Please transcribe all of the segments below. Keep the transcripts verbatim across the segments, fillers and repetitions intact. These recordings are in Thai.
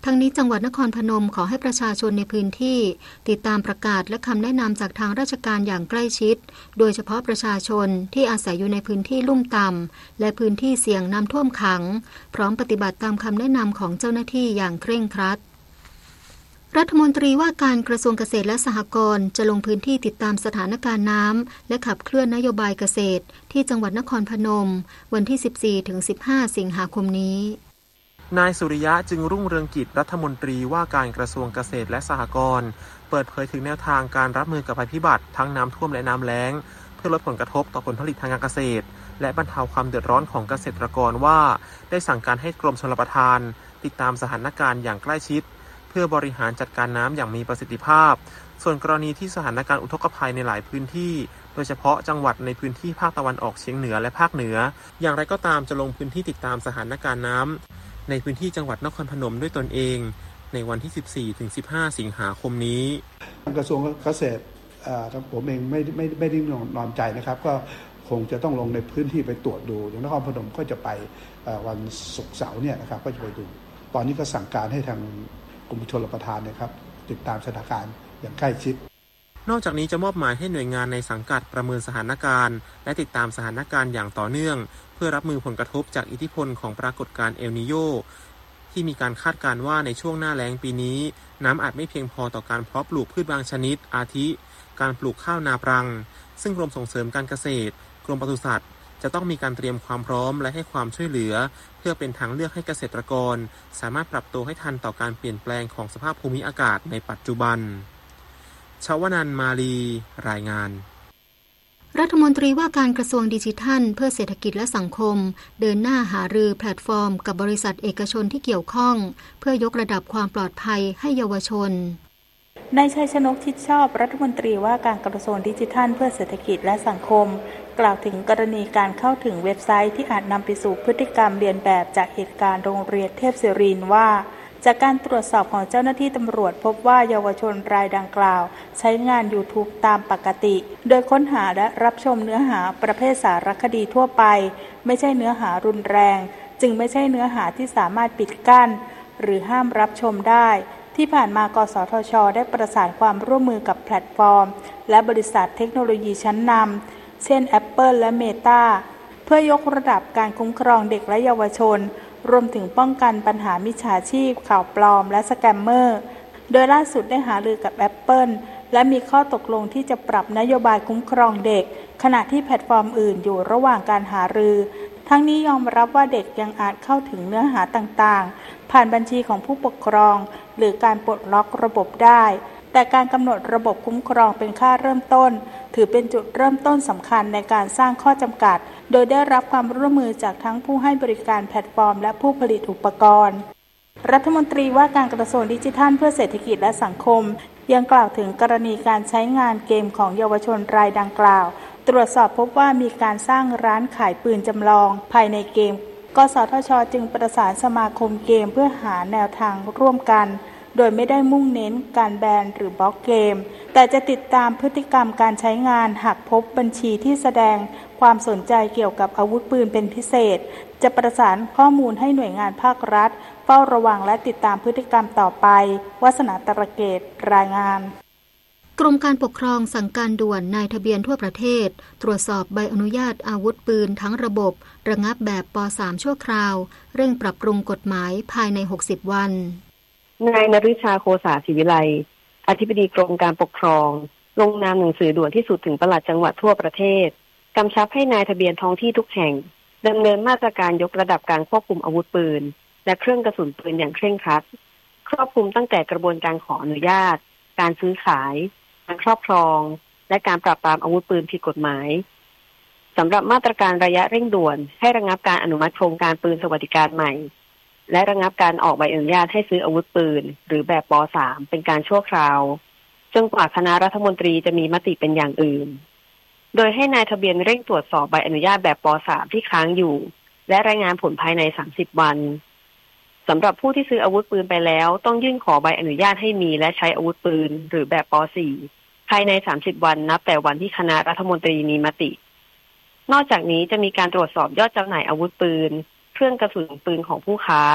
ทั้งนี้จังหวัดนครพนมขอให้ประชาชนในพื้นที่ติดตามประกาศและคำแนะนำจากทางราชการอย่างใกล้ชิดโดยเฉพาะประชาชนที่อาศัยอยู่ในพื้นที่ลุ่มต่ำและพื้นที่เสี่ยงน้ำท่วมขังพร้อมปฏิบัติตามคำแนะนำของเจ้าหน้าที่อย่างเคร่งครัดรัฐมนตรีว่าการกระทรวงเกษตรและสหกรณ์จะลงพื้นที่ติดตามสถานการณ์น้ำและขับเคลื่อนนโยบายเกษตรที่จังหวัดนครพนมวันที่ สิบสี่ถึงสิบห้า สิงหาคมนี้นายสุริยะจึงรุ่งเรืองกิจรัฐมนตรีว่าการกระทรวงเกษตรและสหกรณ์เปิดเผยถึงแนวทางการรับมือกับภัยพิบัติทั้งน้ำท่วมและน้ำแล้งเพื่อลดผลกระทบต่อผลผลิตทางการเกษตรและบรรเทาความเดือดร้อนของเกษตรกรว่าได้สั่งการให้กรมชลประทานติดตามสถานการณ์อย่างใกล้ชิดเพื่อบริหารจัดการน้ำอย่างมีประสิทธิภาพส่วนกรณีที่สถานการณ์อุทกภัยในหลายพื้นที่โดยเฉพาะจังหวัดในพื้นที่ภาคตะวันออกเฉียงเหนือและภาคเหนืออย่างไรก็ตามจะลงพื้นที่ติดตามสถานการณ์น้ำในพื้นที่จังหวัดนครพนมด้วยตนเองในวันที่ สิบสี่ถึงสิบห้า สิงหาคมนี้กระทรวงเกษตรทางผมเองไม่ไม่ไม่ได้นอนใจนะครับก็คงจะต้องลงในพื้นที่ไปตรวจดูอย่างนครพนมก็จะไปวันศุกร์เสาร์เนี่ยนะครับก็จะไปดูตอนนี้ก็สั่งการให้ทางกรมชลประทานนะครับติดตามสถานการณ์อย่างใกล้ชิดนอกจากนี้จะมอบหมายให้หน่วยงานในสังกัดประเมินสถานการณ์และติดตามสถานการณ์อย่างต่อเนื่องเพื่อรับมือผลกระทบจากอิทธิพลของปรากฏการณ์เอลนีโญที่มีการคาดการณ์ว่าในช่วงหน้าแล้งปีนี้น้ำอาจไม่เพียงพอต่อการเพาะปลูกพืชบางชนิดอาทิการปลูกข้าวนาปรังซึ่งกรมส่งเสริมการเกษตรกรมปศุสัตว์จะต้องมีการเตรียมความพร้อมและให้ความช่วยเหลือเพื่อเป็นทางเลือกให้เกษตรกรสามารถปรับตัวให้ทันต่อการเปลี่ยนแปลงของสภาพภูมิอากาศในปัจจุบันชวนันท์มาลีรายงานรัฐมนตรีว่าการกระทรวงดิจิทัลเพื่อเศรษฐกิจและสังคมเดินหน้าหารือแพลตฟอร์มกับบริษัทเอกชนที่เกี่ยวข้องเพื่อยกระดับความปลอดภัยให้เยาวชนนายชัยชนกชิดชอบรัฐมนตรีว่าการกระทรวงดิจิทัลเพื่อเศรษฐกิจและสังคมกล่าวถึงกรณีการเข้าถึงเว็บไซต์ที่อาจนำไปสู่พฤติกรรมเลียนแบบจากเหตุการณ์โรงเรียนเทพศิรินทร์ว่าจากการตรวจสอบของเจ้าหน้าที่ตำรวจพบว่าเยาวชนรายดังกล่าวใช้งาน YouTube ตามปกติโดยค้นหาและรับชมเนื้อหาประเภทสารคดีทั่วไปไม่ใช่เนื้อหารุนแรงจึงไม่ใช่เนื้อหาที่สามารถปิดกั้นหรือห้ามรับชมได้ที่ผ่านมากสทช.ได้ประสานความร่วมมือกับแพลตฟอร์มและบริษัทเทคโนโลยีชั้นนำเช่น Apple และ Meta เพื่อยกระดับการคุ้มครองเด็กและเยาวชนรวมถึงป้องกันปัญหามิจฉาชีพข่าวปลอมและสแกมเมอร์โดยล่าสุดได้หารือกับ Apple และมีข้อตกลงที่จะปรับนโยบายคุ้มครองเด็กขณะที่แพลตฟอร์มอื่นอยู่ระหว่างการหารือทั้งนี้ยอมรับว่าเด็กยังอาจเข้าถึงเนื้อหาต่างๆผ่านบัญชีของผู้ปกครองหรือการปลดล็อกระบบได้แต่การกำหนดระบบคุ้มครองเป็นค่าเริ่มต้นถือเป็นจุดเริ่มต้นสำคัญในการสร้างข้อจำกัดโดยได้รับความร่วมมือจากทั้งผู้ให้บริการแพลตฟอร์มและผู้ผลิตอุปกรณ์รัฐมนตรีว่าการกระทรวงดิจิทัลเพื่อเศรษฐกิจและสังคมยังกล่าวถึงกรณีการใช้งานเกมของเยาวชนรายดังกล่าวตรวจสอบพบว่ามีการสร้างร้านขายปืนจำลองภายในเกมกสทช.จึงประสานสมาคมเกมเพื่อหาแนวทางร่วมกันโดยไม่ได้มุ่งเน้นการแบนหรือบล็อกเกมแต่จะติดตามพฤติกรรมการใช้งานหากพบบัญชีที่แสดงความสนใจเกี่ยวกับอาวุธปืนเป็นพิเศษจะประสานข้อมูลให้หน่วยงานภาครัฐเฝ้าระวังและติดตามพฤติกรรมต่อไปวาสนาตระเกตรายงานกรมการปกครองสั่งการด่วนนายทะเบียนทั่วประเทศตรวจสอบใบอนุญาตอาวุธปืนทั้งระบบระงับแบบป สาม ชั่วคราวเร่งปรับปรุงกฎหมายภายในหกสิบวันนายนฤชาโคสาศิวิไลอธิบดีกรมการปกครองลงนามหนังสือด่วนที่สุดถึงปลัดจังหวัดทั่วประเทศกำชับให้นายทะเบียนท้องที่ทุกแห่งดำเนินมาตรการยกระดับการควบคุมอาวุธปืนและเครื่องกระสุนปืนอย่างเคร่งครัดครอบคลุมตั้งแต่กระบวนการขออนุญาตการซื้อขายการครอบครองและการปราบปรามอาวุธปืนผิดกฎหมายสำหรับมาตรการระยะเร่งด่วนให้ระงับการอนุมัติโครงการปืนสวัสดิการใหม่และระงับการออกใบอนุญาตให้ซื้ออาวุธปืนหรือแบบป สาม เป็นการชั่วคราวจนกว่าคณะรัฐมนตรีจะมีมติเป็นอย่างอื่นโดยให้นายทะเบียนเร่งตรวจสอบใบอนุญาตแบบป สาม ที่ค้างอยู่และรายงานผลภายในสามสิบวันสำหรับผู้ที่ซื้ออาวุธปืนไปแล้วต้องยื่นขอใบอนุญาตให้มีและใช้อาวุธปืนหรือแบบป สี่ ภายในสามสิบวันนับแต่วันที่คณะรัฐมนตรีมีมตินอกจากนี้จะมีการตรวจสอบยอดจำหน่ายอาวุธปืนเครื่องกระสุนปืนของผู้ค้า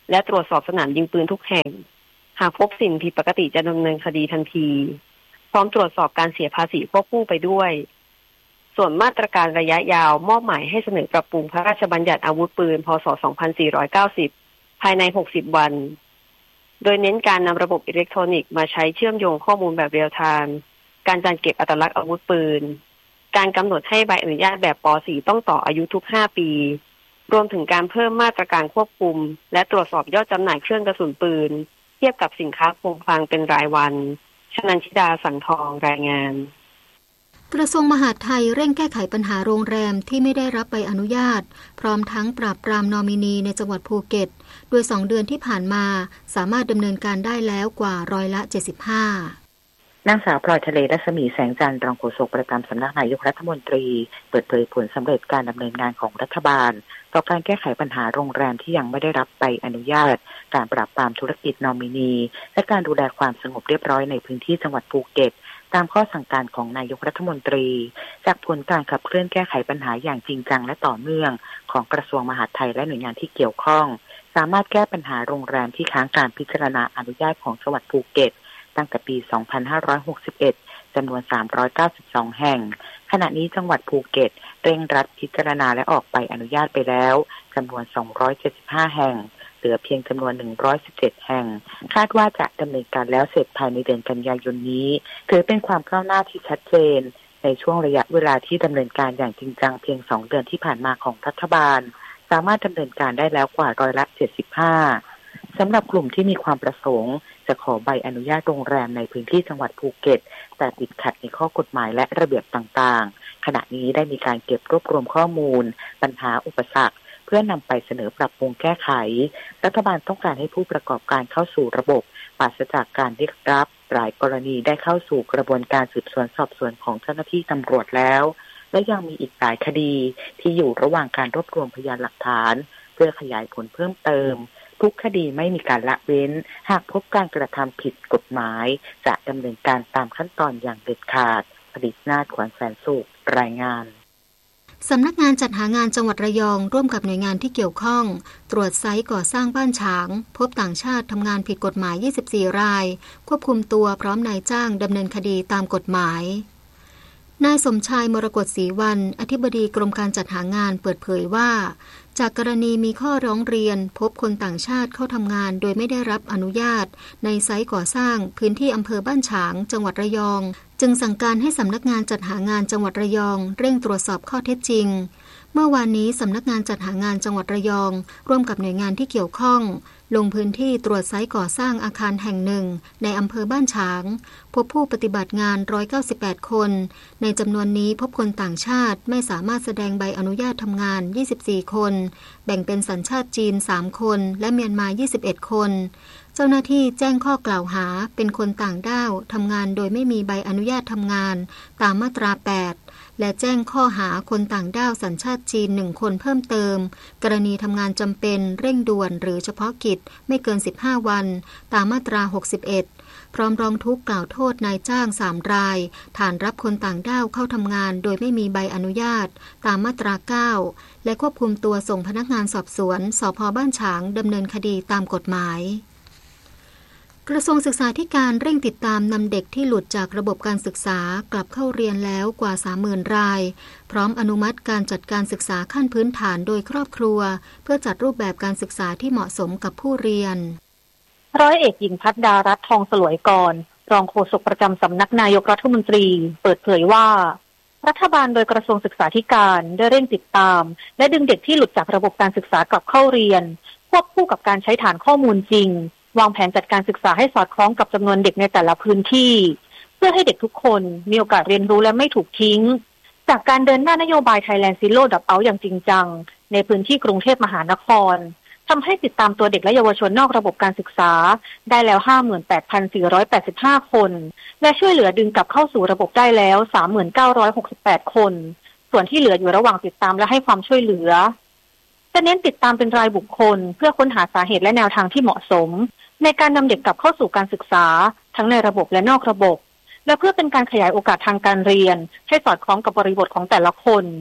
และตรวจสอบสนามยิงปืนทุกแห่งหากพบสิ่งผิดปกติจะดำเนินคดีทันทีพร้อมตรวจสอบการเสียภาษีควบคู่ไปด้วยส่วนมาตรการระยะยาวมอบหมายให้เสนอปรับปรุงพระราชบัญญัติอาวุธปืนพ.ศ. สองพันสี่ร้อยเก้าสิบภายในหกสิบวันโดยเน้นการนำระบบอิเล็กทรอนิกส์มาใช้เชื่อมโยงข้อมูลแบบเรียลไทม์การจัดเก็บอัตลักษณ์อาวุธปืนการกำหนดให้ใบอนุญาตแบบป.สี่ ต้องต่ออายุทุกห้าปีรวมถึงการเพิ่มมาตรการควบคุมและตรวจสอบยอดจำหน่ายเครื่องกระสุนปืนเทียบกับสินค้าคงคลังเป็นรายวันชนันชิดาสังทองรายงานกระทรวงมหาดไทยเร่งแก้ไขปัญหาโรงแรมที่ไม่ได้รับใบอนุญาตพร้อมทั้งปราบปรามนอมินีในจังหวัดภูเก็ตโดยสองเดือนที่ผ่านมาสามารถดำเนินการได้แล้วกว่าร้อยละเจ็ดสิบห้านางสาวพลอยทะเลรัศมีแสงจันทร์รองโฆษกประจำสำนักนายกรัฐมนตรีเปิดเผยผลสำเร็จการดำเนินงานของรัฐบาลต่อการแก้ไขปัญหาโรงแรมที่ยังไม่ได้รับใบอนุญาตการปราบปรามธุรกิจนอมินีและการดูแลความสงบเรียบร้อยในพื้นที่จังหวัดภูเก็ตตามข้อสั่งการของนายกรัฐมนตรีจากผลการขับเคลื่อนแก้ไขปัญหาอย่างจริงจังและต่อเนื่องของกระทรวงมหาดไทยและหน่วยงานที่เกี่ยวข้องสามารถแก้ปัญหาโรงแรมที่ค้างการพิจารณาอนุญาตของจังหวัดภูเก็ตตั้งแต่ปี สองพันห้าร้อยหกสิบเอ็ด จำนวน สามร้อยเก้าสิบสอง แห่งขณะนี้จังหวัดภูเก็ตเร่งรัดพิจารณาและออกใบอนุญาตไปแล้วจำนวน สองร้อยเจ็ดสิบห้า แห่งเหลือเพียงจำนวน หนึ่งร้อยสิบเจ็ด แห่งคาดว่าจะดำเนินการแล้วเสร็จภายในเดือนกันยายนนี้ถือเป็นความก้าวหน้าที่ชัดเจนในช่วงระยะเวลาที่ดำเนินการอย่างจริงจังเพียงสองเดือนที่ผ่านมาของรัฐบาลสามารถดำเนินการได้แล้วกว่าร้อยละเจ็ดสิบห้าสำหรับกลุ่มที่มีความประสงค์จะขอใบอนุญาตโรงแรมในพื้นที่จังหวัดภูเก็ตแต่ติดขัดในข้อกฎหมายและระเบียบต่างๆขณะนี้ได้มีการเก็บรวบรวมข้อมูลปัญหาอุปสรรคเพื่อนำไปเสนอปรับปรุงแก้ไขรัฐบาลต้องการให้ผู้ประกอบการเข้าสู่ระบบปราศจากการเรียกรับหลายกรณีได้เข้าสู่กระบวนการสืบสวนสอบสวนของเจ้าหน้าที่ตำรวจแล้วและยังมีอีกหลายคดีที่อยู่ระหว่างการรวบรวมพยานหลักฐานเพื่อขยายผลเพิ่มเติมทุกคดีไม่มีการละเว้นหากพบการกระทำผิดกฎหมายจะดำเนินการตามขั้นตอนอย่างเด็ดขาดผลิตนาถขวัญแสนสุขรายงานสำนักงานจัดหางานจังหวัดระยองร่วมกับหน่วยงานที่เกี่ยวข้องตรวจไซต์ก่อสร้างบ้านฉางพบต่างชาติทำงานผิดกฎหมายยี่สิบสี่รายควบคุมตัวพร้อมนายจ้างดำเนินคดีตามกฎหมายนายสมชายมรกตศรีวรรณอธิบดีกรมการจัดหางานเปิดเผยว่าจากกรณีมีข้อร้องเรียนพบคนต่างชาติเข้าทำงานโดยไม่ได้รับอนุญาตในไซต์ก่อสร้างพื้นที่อำเภอบ้านฉางจังหวัดระยองจึงสั่งการให้สำนักงานจัดหางานจังหวัดระยองเร่งตรวจสอบข้อเท็จจริงเมื่อวานนี้สำนักงานจัดหางานจังหวัดระยองร่วมกับหน่วยงานที่เกี่ยวข้องลงพื้นที่ตรวจไซต์ก่อสร้างอาคารแห่งหนึ่งในอำเภอบ้านฉางพบผู้ปฏิบัติงานหนึ่งร้อยเก้าสิบแปดคนในจำนวนนี้พบคนต่างชาติไม่สามารถแสดงใบอนุญาตทำงานยี่สิบสี่คนแบ่งเป็นสัญชาติจีนสามคนและเมียนมายี่สิบเอ็ดคนเจ้าหน้าที่แจ้งข้อกล่าวหาเป็นคนต่างด้าวทำงานโดยไม่มีใบอนุญาตทำงานตามมาตราแปดและแจ้งข้อหาคนต่างด้าวสัญชาติจีนหนึ่งคนเพิ่มเติมกรณีทำงานจำเป็นเร่งด่วนหรือเฉพาะกิจไม่เกินสิบห้าวันตามมาตราหกสิบเอ็ดพร้อมร้องทุกข์กล่าวโทษนายจ้างสามรายฐานรับคนต่างด้าวเข้าทำงานโดยไม่มีใบอนุญาตตามมาตราเก้าและควบคุมตัวส่งพนักงานสอบสวนสภ.บ้านฉางดำเนินคดีตามกฎหมายกระทรวงศึกษาธิการเร่งติดตามนำเด็กที่หลุดจากระบบการศึกษากลับเข้าเรียนแล้วกว่า สามหมื่น รายพร้อมอนุมัติการจัดการศึกษาขั้นพื้นฐานโดยครอบครัวเพื่อจัดรูปแบบการศึกษาที่เหมาะสมกับผู้เรียนร้อยเอกหญิงพัฒดารัตน์ทองสลวยกรรองโฆษกประจำสำนักนายกรัฐมนตรีเปิดเผยว่ารัฐบาลโดยกระทรวงศึกษาธิการได้เร่งติดตามและดึงเด็กที่หลุดจากระบบการศึกษากลับเข้าเรียนควบคู่กับการใช้ฐานข้อมูลจริงวางแผนจัดการศึกษาให้สอดคล้องกับจำนวนเด็กในแต่ละพื้นที่เพื่อให้เด็กทุกคนมีโอกาสเรียนรู้และไม่ถูกทิ้งจากการเดินหน้านโยบาย Thailand Zero Dropout อย่างจริงจังในพื้นที่กรุงเทพมหานครทำให้ติดตามตัวเด็กและเยาวชนนอกระบบการศึกษาได้แล้ว ห้าหมื่นแปดพันสี่ร้อยแปดสิบห้า คนและช่วยเหลือดึงกลับเข้าสู่ระบบได้แล้ว สามหมื่นเก้าร้อยหกสิบแปด คนส่วนที่เหลืออยู่ระหว่างติดตามและให้ความช่วยเหลือจะเน้นติดตามเป็นรายบุคคลเพื่อค้นหาสาเหตุและแนวทางที่เหมาะสมในการนำเด็กกลับเข้าสู่การศึกษาทั้งในระบบและนอกระบบและเพื่อเป็นการขยายโอกาสทางการเรียนให้สอดคล้องกับบริบทของแต่ละคน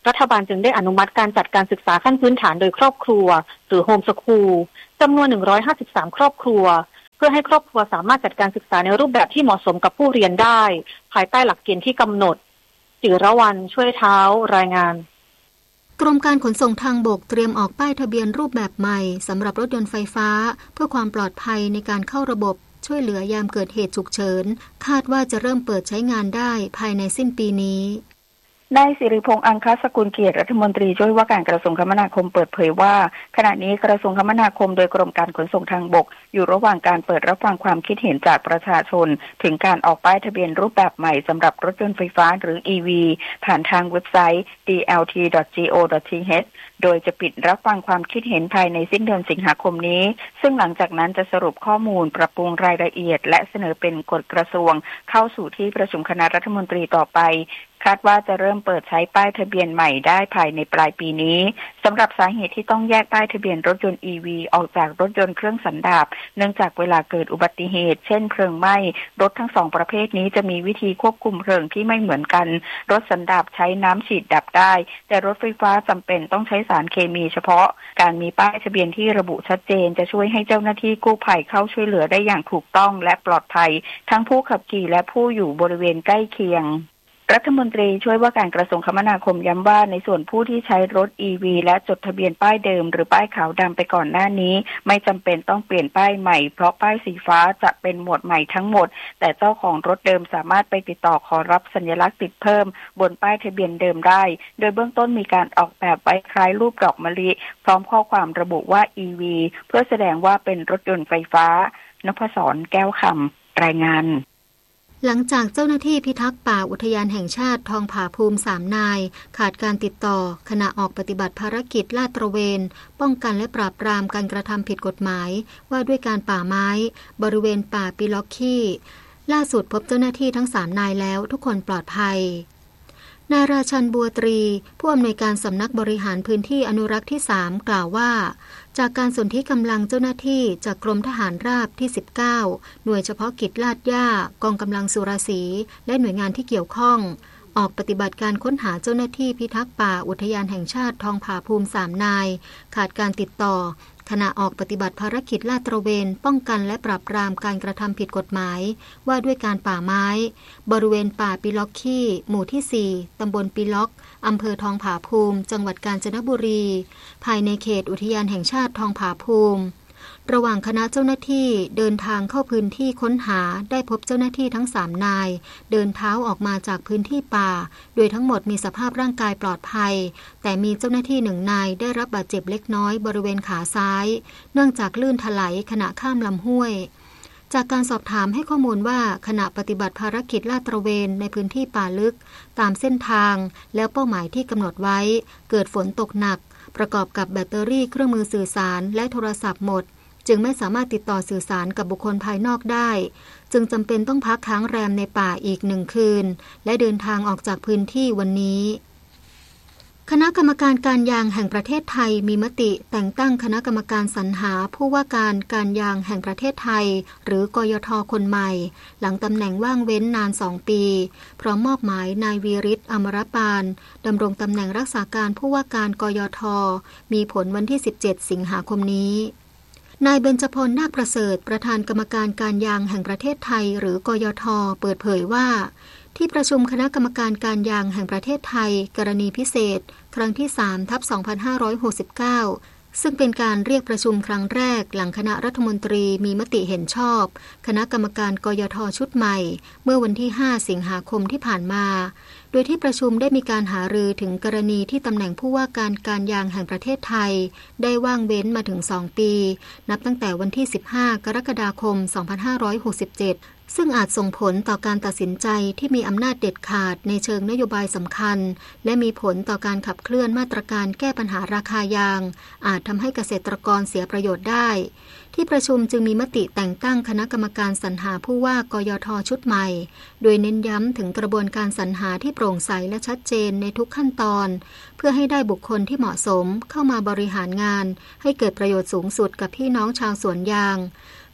รัฐบาลจึงได้อนุมัติการจัดการศึกษาขั้นพื้นฐานโดยครอบครัวหรือโฮมสคูลจำนวนหนึ่งร้อยห้าสิบสามครอบครัวเพื่อให้ครอบครัวสามารถจัดการศึกษาในรูปแบบที่เหมาะสมกับผู้เรียนได้ภายใต้หลักเกณฑ์ที่กำหนดจิรวรรณช่วยเท้ารายงานกรมการขนส่งทางบกเตรียมออกป้ายทะเบียนรูปแบบใหม่สำหรับรถยนต์ไฟฟ้าเพื่อความปลอดภัยในการเข้าระบบช่วยเหลือยามเกิดเหตุฉุกเฉินคาดว่าจะเริ่มเปิดใช้งานได้ภายในสิ้นปีนี้นายสิริพงษ์อังคสกุลเกียรติรัฐมนตรีช่วยว่าการกระทรวงคมนาคมเปิดเผยว่าขณะนี้กระทรวงคมนาคมโดยกรมการขนส่งทางบกอยู่ระหว่างการเปิดรับฟังความคิดเห็นจากประชาชนถึงการออกป้ายทะเบียนรูปแบบใหม่สำหรับรถยนต์ไฟฟ้าหรือ อี วี ผ่านทางเว็บไซต์ ดี แอล ที ดอท จี โอ ดอท ที เอช โดยจะปิดรับฟังความคิดเห็นภายในสิ้นเดือนสิงหาคมนี้ซึ่งหลังจากนั้นจะสรุปข้อมูลปรับปรุงรายละเอียดและเสนอเป็นกฎกระทรวงเข้าสู่ที่ประชุมคณะรัฐมนตรีต่อไปคาดว่าจะเริ่มเปิดใช้ป้ายทะเบียนใหม่ได้ภายในปลายปีนี้สำหรับสาเหตุที่ต้องแยกป้ายทะเบียนรถยนต์ อี วี ออกจากรถยนต์เครื่องสันดาปเนื่องจากเวลาเกิดอุบัติเหตุเช่นเพลิงไหม้รถทั้งสองประเภทนี้จะมีวิธีควบคุมเพลิงที่ไม่เหมือนกันรถสันดาปใช้น้ำฉีดดับได้แต่รถไฟฟ้าจำเป็นต้องใช้สารเคมีเฉพาะการมีป้ายทะเบียนที่ระบุชัดเจนจะช่วยให้เจ้าหน้าที่กู้ภัยเข้าช่วยเหลือได้อย่างถูกต้องและปลอดภัยทั้งผู้ขับขี่และผู้อยู่บริเวณใกล้เคียงรัฐมนตรีช่วยว่าการกระทรวงคมนาคมย้ำว่าในส่วนผู้ที่ใช้รถ อี วี และจดทะเบียนป้ายเดิมหรือป้ายขาวดำไปก่อนหน้านี้ไม่จำเป็นต้องเปลี่ยนป้ายใหม่เพราะป้ายสีฟ้าจะเป็นหมวดใหม่ทั้งหมดแต่เจ้าของรถเดิมสามารถไปติดต่อขอรับสัญลักษณ์ติดเพิ่มบนป้ายทะเบียนเดิมได้โดยเบื้องต้นมีการออกแบบไว้คล้ายรูปดอกมะลิพร้อมข้อความระบุว่า อี วี เพื่อแสดงว่าเป็นรถยนต์ไฟฟ้านพศรแก้วคำรายงานหลังจากเจ้าหน้าที่พิทักษ์ป่าอุทยานแห่งชาติทองผาภูมิสามนายขาดการติดต่อขณะออกปฏิบัติภารกิจลาดตระเวนป้องกันและปราบปรามการกระทำผิดกฎหมายว่าด้วยการป่าไม้บริเวณป่าปิล็อกขี้ล่าสุดพบเจ้าหน้าที่ทั้งสามนายแล้วทุกคนปลอดภัยนายราชันบัวตรีผู้อำนวยการสำนักบริหารพื้นที่อนุรักษ์ที่สามกล่าวว่าจากการสนธิกำลังเจ้าหน้าที่จากกรมทหารราบที่สิบเก้าหน่วยเฉพาะกิจลาดย่ากองกำลังสุรศรีและหน่วยงานที่เกี่ยวข้องออกปฏิบัติการค้นหาเจ้าหน้าที่พิทักษ์ป่าอุทยานแห่งชาติทองผาภูมิสามนายขาดการติดต่อขณะออกปฏิบัติภารกิจลาดตระเวนป้องกันและปราบปรามการกระทำผิดกฎหมายว่าด้วยการป่าไม้บริเวณป่าปิล็อกขี้หมู่ที่สี่ตำบลปิล็อกอำเภอทองผาภูมิจังหวัดกาญจนบุรีภายในเขตอุทยานแห่งชาติทองผาภูมิระหว่างคณะเจ้าหน้าที่เดินทางเข้าพื้นที่ค้นหาได้พบเจ้าหน้าที่ทั้งสามนายเดินเท้าออกมาจากพื้นที่ป่าโดยทั้งหมดมีสภาพร่างกายปลอดภัยแต่มีเจ้าหน้าที่หนึ่งนายได้รับบาดเจ็บเล็กน้อยบริเวณขาซ้ายเนื่องจากลื่นถลายขณะข้ามลำห้วยจากการสอบถามให้ข้อมูลว่าขณะปฏิบัติภารกิจลาดตระเวนในพื้นที่ป่าลึกตามเส้นทางแล้วเป้าหมายที่กำหนดไว้เกิดฝนตกหนักประกอบกับแบตเตอรี่เครื่องมือสื่อสารและโทรศัพท์หมดจึงไม่สามารถติดต่อสื่อสารกับบุคคลภายนอกได้จึงจำเป็นต้องพักค้างแรมในป่าอีกหนึ่งคืนและเดินทางออกจากพื้นที่วันนี้คณะกรรมการการยางแห่งประเทศไทยมีมติแต่งตั้งคณะกรรมการสรรหาผู้ว่าการการยางแห่งประเทศไทยหรือกยท.คนใหม่หลังตำแหน่งว่างเว้นนานสองปีพร้อมมอบหมายนายวีริศอมรปานดำรงตำแหน่งรักษาการผู้ว่าการกยท.มีผลวันที่สิบเจ็ดสิงหาคมนี้นายเบญจพลนาคประเสริฐประธานกรรมการการยางแห่งประเทศไทยหรือกยท.เปิดเผยว่าที่ประชุมคณะกรรมการการยางแห่งประเทศไทยกรณีพิเศษครั้งที่สาม ทับ สองพันห้าร้อยหกสิบเก้าซึ่งเป็นการเรียกประชุมครั้งแรกหลังคณะรัฐมนตรีมีมติเห็นชอบคณะกรรมการกยท.ชุดใหม่เมื่อวันที่ห้าสิงหาคมที่ผ่านมาโดยที่ประชุมได้มีการหารือถึงกรณีที่ตำแหน่งผู้ว่าการการยางแห่งประเทศไทยได้ว่างเว้นมาถึงสองปีนับตั้งแต่วันที่สิบห้ากรกฎาคมสองพันห้าร้อยหกสิบเจ็ดซึ่งอาจส่งผลต่อการตัดสินใจที่มีอำนาจเด็ดขาดในเชิงนโยบายสำคัญและมีผลต่อการขับเคลื่อนมาตรการแก้ปัญหาราคายางอาจทำให้เกษตรกรเสียประโยชน์ได้ที่ประชุมจึงมีมติแต่งตั้งคณะกรรมการสรรหาผู้ว่ากยท.ชุดใหม่โดยเน้นย้ำถึงกระบวนการสรรหาที่โปร่งใสและชัดเจนในทุกขั้นตอนเพื่อให้ได้บุคคลที่เหมาะสมเข้ามาบริหารงานให้เกิดประโยชน์สูงสุดกับพี่น้องชาวสวนยาง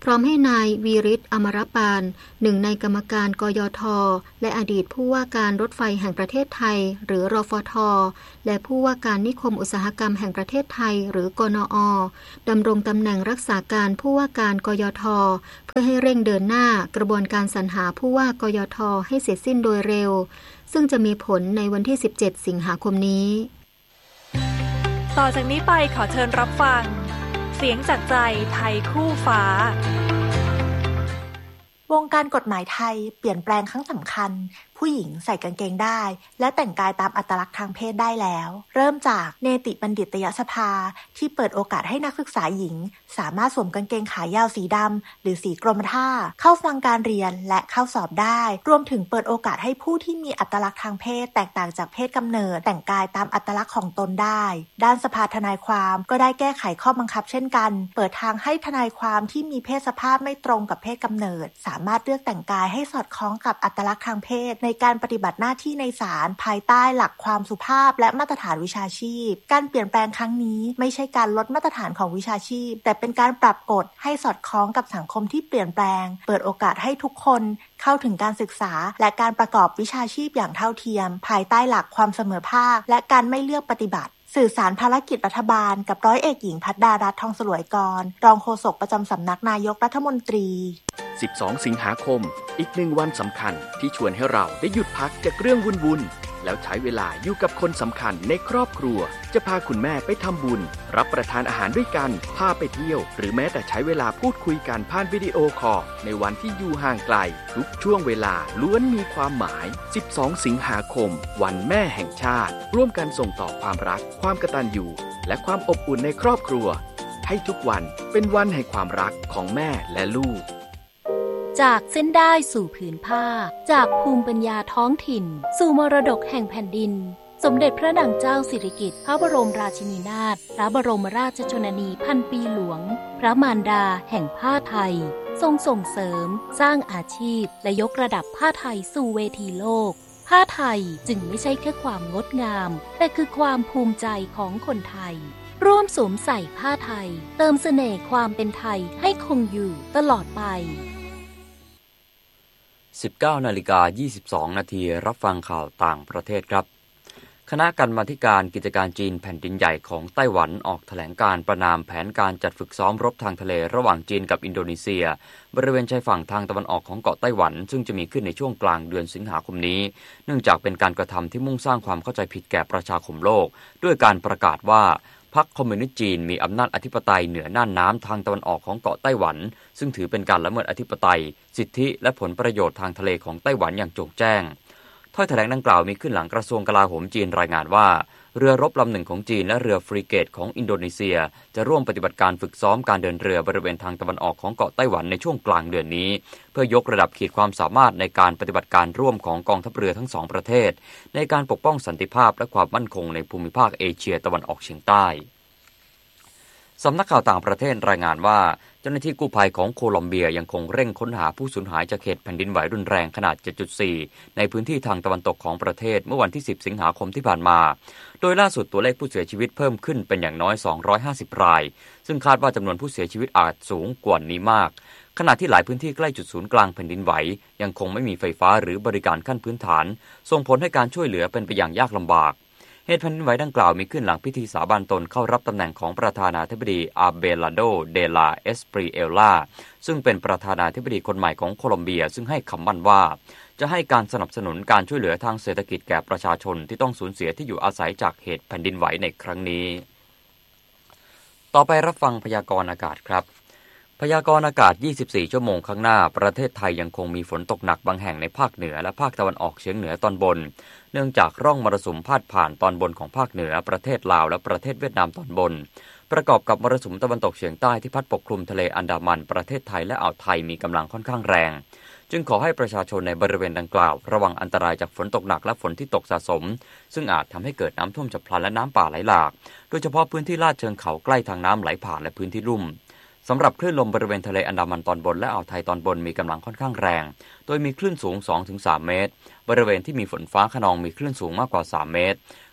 พร้อมให้นายวีริศ อมรปานหนึ่งในกรรมการกยท.และอดีตผู้ว่าการรถไฟแห่งประเทศไทยหรือรฟท.และผู้ว่าการนิคมอุตสาหกรรมแห่งประเทศไทยหรือกนอ.ดำรงตำแหน่งรักษาการผู้ว่าการกยท.เพื่อให้เร่งเดินหน้ากระบวนการสรรหาผู้ว่ากยท.ให้เสร็จสิ้นโดยเร็วซึ่งจะมีผลในวันที่สิบเจ็ดสิงหาคมนี้ต่อจากนี้ไปขอเชิญรับฟังเสียงจากใจไทยคู่ฟ้าวงการกฎหมายไทยเปลี่ยนแปลงครั้งสำคัญผู้หญิงใส่กางเกงได้และแต่งกายตามอัตลักษณ์ทางเพศได้แล้วเริ่มจากเนติบัณฑิตยสภาที่เปิดโอกาสให้นักศึกษาหญิงสามารถสวมกางเกงขายาวสีดำหรือสีกรมท่าเข้าฟังการเรียนและเข้าสอบได้รวมถึงเปิดโอกาสให้ผู้ที่มีอัตลักษณ์ทางเพศแตกต่างจากเพศกำเนิดแต่งกายตามอัตลักษณ์ของตนได้ด้านสภาทนายความก็ได้แก้ไขข้อบังคับเช่นกันเปิดทางให้ทนายความที่มีเพศสภาพไม่ตรงกับเพศกำเนิดสามารถเลือกแต่งกายให้สอดคล้องกับอัตลักษณ์ทางเพศในการปฏิบัติหน้าที่ในศาลภายใต้หลักความสุภาพและมาตรฐานวิชาชีพการเปลี่ยนแปลงครั้งนี้ไม่ใช่การลดมาตรฐานของวิชาชีพแต่เป็นการปรับกฎให้สอดคล้องกับสังคมที่เปลี่ยนแปลงเปิดโอกาสให้ทุกคนเข้าถึงการศึกษาและการประกอบวิชาชีพอย่างเท่าเทียมภายใต้หลักความเสมอภาคและการไม่เลือกปฏิบัติสื่อสารภารกิจรัฐบาลกับร้อยเอกหญิงภัทรดารัตน์ทองสลวยกรรองโฆษกประจำสำนักนายกรัฐมนตรีสิบสองสิงหาคมอีกหนึ่งวันสำคัญที่ชวนให้เราได้หยุดพักจากเรื่องวุ่นๆแล้วใช้เวลาอยู่กับคนสำคัญในครอบครัวจะพาคุณแม่ไปทำบุญรับประทานอาหารด้วยกันพาไปเที่ยวหรือแม้แต่ใช้เวลาพูดคุยกันผ่านวิดีโอคอลในวันที่อยู่ห่างไกลทุกช่วงเวลาล้วนมีความหมายสิบสองสิงหาคมวันแม่แห่งชาติร่วมกันส่งต่อความรักความกตัญญูและความอบอุ่นในครอบครัวให้ทุกวันเป็นวันแห่งความรักของแม่และลูกจากเส้นได้สู่ผืนผ้าจากภูมิปัญญาท้องถิ่นสู่มรดกแห่งแผ่นดินสมเด็จพระนางเจ้าสิริกิติ์พระบรมราชินีนาถพระบรมราชชนนีพันปีหลวงพระมารดาแห่งผ้าไทยทรงส่งเสริมสร้างอาชีพและยกระดับผ้าไทยสู่เวทีโลกผ้าไทยจึงไม่ใช่แค่ความงดงามแต่คือความภูมิใจของคนไทยร่วมสวมใส่ผ้าไทยเติมเสน่ห์ความเป็นไทยให้คงอยู่ตลอดไปสิบเก้านาฬิกายี่สิบสองนาทีรับฟังข่าวต่างประเทศครับคณะกรรมาธิการกิจการจีนแผ่นดินใหญ่ของไต้หวันออกแถลงการประนามแผนการจัดฝึกซ้อมรบทางทะเลระหว่างจีนกับอินโดนีเซียบริเวณชายฝั่งทางตะวันออกของเกาะไต้หวันซึ่งจะมีขึ้นในช่วงกลางเดือนสิงหาคมนี้เนื่องจากเป็นการกระทำที่มุ่งสร้างความเข้าใจผิดแก่ประชาคมโลกด้วยการประกาศว่าพรรคคอมมิวนิสต์จีนมีอำนาจอธิปไตยเหนือน่านน้ำทางตะวันออกของเกาะไต้หวันซึ่งถือเป็นการละเมิดอธิปไตยสิทธิและผลประโยชน์ทางทะเลของไต้หวันอย่างโจ่งแจ้งถ้อยแถลงดังกล่าวมีขึ้นหลังกระทรวงกลาโหมจีนรายงานว่าเรือรบลำหนึ่งของจีนและเรือฟริเกตของอินโดนีเซียจะร่วมปฏิบัติการฝึกซ้อมการเดินเรือบริเวณทางตะวันออกของเกาะไต้หวันในช่วงกลางเดือนนี้เพื่อยกระดับขีดความสามารถในการปฏิบัติการร่วมของกองทัพเรือทั้งสองประเทศในการปกป้องสันติภาพและความมั่นคงในภูมิภาคเอเชียตะวันออกเฉียงใต้สำนักข่าวต่างประเทศรายงานว่าเจ้าหน้าที่กู้ภัยของโคลอมเบียยังคงเร่งค้นหาผู้สูญหายจากเหตุแผ่นดินไหวรุนแรงขนาด เจ็ดจุดสี่ ในพื้นที่ทางตะวันตกของประเทศเมื่อวันที่สิบสิงหาคมที่ผ่านมาโดยล่าสุดตัวเลขผู้เสียชีวิตเพิ่มขึ้นเป็นอย่างน้อยสองร้อยห้าสิบรายซึ่งคาดว่าจำนวนผู้เสียชีวิตอาจสูงกว่านี้มากขณะที่หลายพื้นที่ใกล้จุดศูนย์กลางแผ่นดินไหวยังคงไม่มีไฟฟ้าหรือบริการขั้นพื้นฐานส่งผลให้การช่วยเหลือเป็นไปอย่างยากลำบากเหตุแผ่นดินไหวดังกล่าวมีขึ้นหลังพิธีสาบานตนเข้ารับตำแหน่งของประธานาธิบดีอาเบลาโดเดลาเอสปรีเอลลาซึ่งเป็นประธานาธิบดีคนใหม่ของโคลอมเบียซึ่งให้คำมั่นว่าจะให้การสนับสนุนการช่วยเหลือทางเศรษฐกิจแก่ประชาชนที่ต้องสูญเสียที่อยู่อาศัยจากเหตุแผ่นดินไหวในครั้งนี้ต่อไปรับฟังพยากรณ์อากาศครับพยากรณ์อากาศยี่สิบสี่ชั่วโมงข้างหน้าประเทศไทยยังคงมีฝนตกหนักบางแห่งในภาคเหนือและภาคตะวันออกเฉียงเหนือตอนบนเนื่องจากร่องมรสุมพาดผ่านตอนบนของภาคเหนือประเทศลาวและประเทศเวียดนามตอนบนประกอบกับมรสุมตะวันตกเฉียงใต้ที่พัดปกคลุมทะเลอันดามันประเทศไทยและอ่าวไทยมีกำลังค่อนข้างแรงจึงขอให้ประชาชนในบริเวณดังกล่าวระวังอันตรายจากฝนตกหนักและฝนที่ตกสะสมซึ่งอาจทำให้เกิดน้ำท่วมฉับพลันและน้ำป่าไหลหลากโดยเฉพาะพื้นที่ลาดเชิงเขาใกล้ทางน้ำไหลผ่านและพื้นที่ลุ่มสำหรับคลื่นลมบริเวณทะเลอันดามันตอนบนและอ่าวไทยตอนบนมีกำลังค่อนข้างแรงโดยมีคลื่นสูง สองถึงสาม เมตรบริเวณที่มีฝนฟ้าคะนองมีคลื่นสูงมากกว่าสามเมตร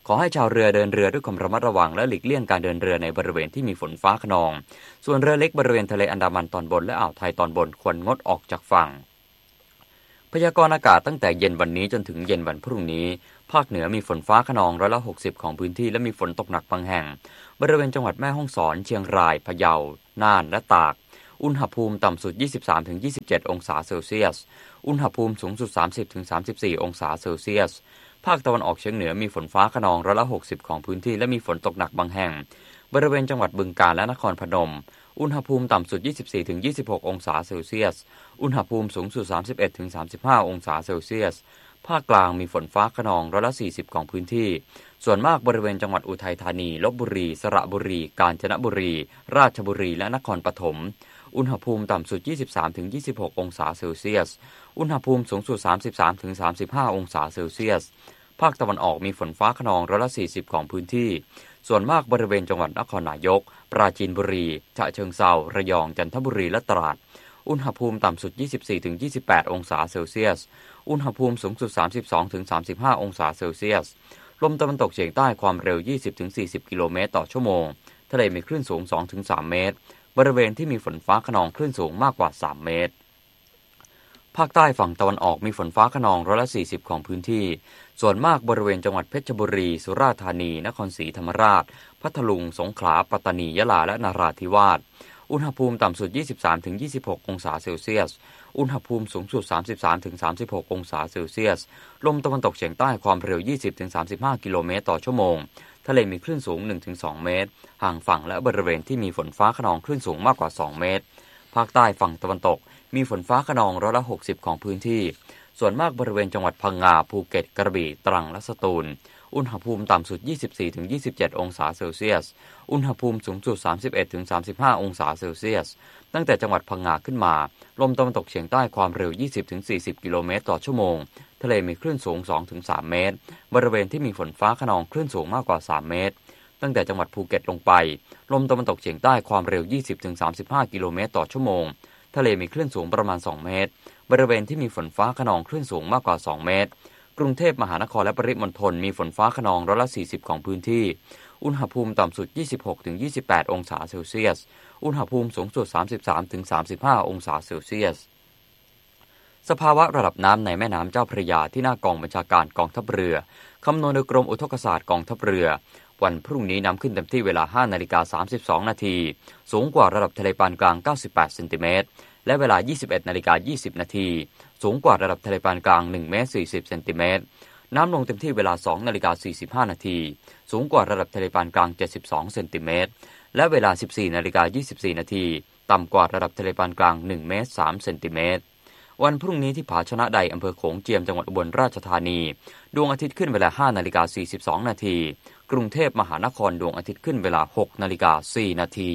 ขอให้ชาวเรือเดินเรือด้วยความระมัดระวังและหลีกเลี่ยงการเดินเรือในบริเวณที่มีฝนฟ้าคะนองส่วนเรือเล็กบริเวณทะเลอันดามันตอนบนและอ่าวไทยตอนบนควรงดออกจากฝั่งพยากรณ์อากาศตั้งแต่เย็นวันนี้จนถึงเย็นวันพรุ่งนี้ภาคเหนือมีฝนฟ้าคะนองร้อยละหกสิบของพื้นที่และมีฝนตกหนักบางแห่งบริเวณจังหวัดแม่ฮ่องสอนเชียงรายพะเยาน่านและตากอุณหภูมิต่ำสุด ยี่สิบสามถึงยี่สิบเจ็ด องศาเซลเซียสอุณหภูมิสูงสุด สามสิบถึงสามสิบสี่ องศาเซลเซียสภาคตะวันออกเฉียงเหนือมีฝนฟ้าคะนองร้อยละหกสิบของพื้นที่และมีฝนตกหนักบางแห่งบริเวณจังหวัดบึงกาฬและนครพนมอุณหภูมิต่ำสุด ยี่สิบสี่ถึงยี่สิบหก องศาเซลเซียสอุณหภูมิสูงสุด สามสิบเอ็ดถึงสามสิบห้า องศาเซลเซียสภาคกลางมีฝนฟ้าคะนองร้อยละสี่สิบของพื้นที่ส่วนมากบริเวณจังหวัดอุทัยธานีลพบุรีสระบุรีกาญจนบุรีราชบุรีและนครปฐมอุณหภูมิต่ำสุด ยี่สิบสามถึงยี่สิบหก องศาเซลเซียสอุณหภูมิสูงสุด สามสิบสามถึงสามสิบห้า องศาเซลเซียสภาคตะวันออกมีฝนฟ้าคะนองร้อยละสี่สิบของพื้นที่ส่วนมากบริเวณจังหวัดนครนายกปราจีนบุรีฉะเชิงเทราระยองจันทบุรีและตราดอุณหภูมิต่ำสุด ยี่สิบสี่ถึงยี่สิบแปด องศาเซลเซียสอุณหภูมิสูงสุด สามสิบสองถึงสามสิบห้า องศาเซลเซียสลมตะวันตกเฉียงใต้ความเร็ว ยี่สิบถึงสี่สิบ กิโลเมตรต่อชั่วโมงทะเลมีคลื่นสูง สองถึงสาม เมตรบริเวณที่มีฝนฟ้าคะนองคลื่นสูงมากกว่าสามเมตรภาคใต้ฝั่งตะวันออกมีฝนฟ้าคะนองร้อยละสี่สิบของพื้นที่ส่วนมากบริเวณจังหวัดเพชรบุรีสุราษฎร์ธานีนครศรีธรรมราชพัทลุงสงขลาปัตตานียะลาและนราธิวาสอุณหภูมิต่ำสุด ยี่สิบสามถึงยี่สิบหก องศาเซลเซียสอุณหภูมิสูงสุด สามสิบสามถึงสามสิบหก องศาเซลเซียสลมตะวันตกเฉียงใต้ความเร็ว ยี่สิบถึงสามสิบห้า กิโลเมตรต่อชั่วโมงทะเลมีคลื่นสูง หนึ่งถึงสอง เมตรห่างฝั่งและบริเวณที่มีฝนฟ้าคะนองคลื่นสูงมากกว่าสองเมตรภาคใต้ฝั่งตะวันตกมีฝนฟ้าคะนองร้อยละหกสิบของพื้นที่ส่วนมากบริเวณจังหวัดพังงาภูเก็ตกระบี่ตรังและสตูลอุณหภูมิต่ำสุด ยี่สิบสี่ถึงยี่สิบเจ็ด องศาเซลเซียสอุณหภูมิสูงสุด สามสิบเอ็ดถึงสามสิบห้า องศาเซลเซียสตั้งแต่จังหวัดพังงาขึ้นมาลมตะวันตกเฉียงใต้ความเร็ว ยี่สิบถึงสี่สิบ กิโลเมตรต่อชั่วโมงทะเลมีคลื่นสูง สองถึงสาม เมตรบริเวณที่มีฝนฟ้าคะนองคลื่นสูงมากกว่าสามเมตรตั้งแต่จังหวัดภูเก็ตลงไปลมตะวันตกเฉียงใต้ความเร็ว ยี่สิบถึงสามสิบห้า กิโลเมตรต่อชั่วโมงทะเลมีคลื่นสูงประมาณสองเมตรบริเวณที่มีฝนฟ้าคะนองคลื่นสูงมากกว่าสองเมตรกรุงเทพมหานครและปริมณฑลมีฝนฟ้าคะนองร้อยละสี่สิบของพื้นที่อุณหภูมิต่ำสุด ยี่สิบหกถึงยี่สิบแปด องศาเซลเซียสอุณหภูมิสูงสุด สามสิบสามถึงสามสิบห้า องศาเซลเซียสสภาวะระดับน้ำในแม่น้ำเจ้าพระยาที่หน้ากองบัญชาการกองทัพเรือคำนวณโดยกรมอุทกศาสตร์กองทัพเรือวันพรุ่งนี้น้ำขึ้นเต็มที่เวลา ห้านาฬิกาสามสิบสอง นาทีสูงกว่าระดับทะเลปานกลางเก้าสิบแปดเซนติเมตรและเวลา ยี่สิบเอ็ดนาฬิกายี่สิบ นาทีสูงกว่าระดับทะเลปานกลางหนึ่งเมตรสี่สิบเซนติเมตรน้ำลงเต็มที่เวลา สองนาฬิกาสี่สิบห้า นาทีสูงกว่าระดับทะเลปานกลางเจ็ดสิบสองเซนติเมตรและเวลา สิบสี่นาฬิกายี่สิบสี่ นาทีต่ำกว่าระดับทะเลปานกลางหนึ่งเมตรสามเซนติเมตรวันพรุ่งนี้ที่ผาชนะใดอำเภอโขงเจียมจังหวัดอุบลราชธานีดวงอาทิตย์ขึ้นเวลา ห้านาฬิกาสี่สิบสอง นาทีกรุงเทพมหานครดวงอาทิตย์ขึ้นเวลา หกนาฬิกาสี่ นาที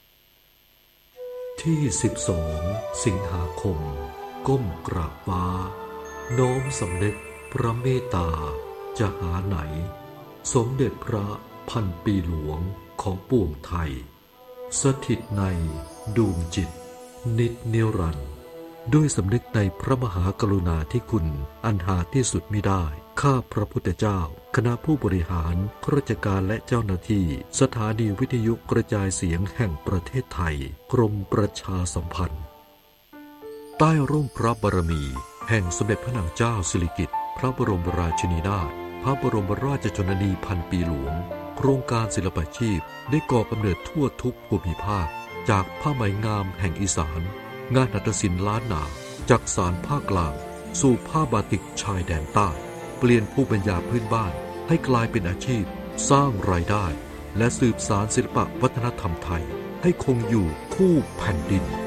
ที่สิบสองสิงหาคมก้มกราบฟ้าน้อมสำนึกพระเมตตาจะหาไหนสมเด็จพระพันปีหลวงของปวงไทยสถิตในดวงจิตนิจนิรันดร์ด้วยสำนึกในพระมหากรุณาธิคุณอันหาที่สุดมิได้ข้าพระพุทธเจ้าคณะผู้บริหารข้าราชการและเจ้าหน้าที่สถานีวิทยุกระจายเสียงแห่งประเทศไทยกรมประชาสัมพันธ์ใต้ร่มพระบารมีแห่งสมเด็จพระนางเจ้าสิริกิติ์พระบรมราชินีนาถพระบรมราชชนนีพันปีหลวงโครงการศิลปาชีพได้ก่อกำเนิดทั่วทุกภูมิภาคจากผ้าไหมงามแห่งอีสานงานหัตถศิลป์ล้านนาจากสานภาคกลางสู่ผ้าบาติกชายแดนใต้เปลี่ยนภูมิปัญญาพื้นบ้านให้กลายเป็นอาชีพสร้างรายได้และสืบสานศิลปวัฒนธรรมไทยให้คงอยู่คู่แผ่นดิน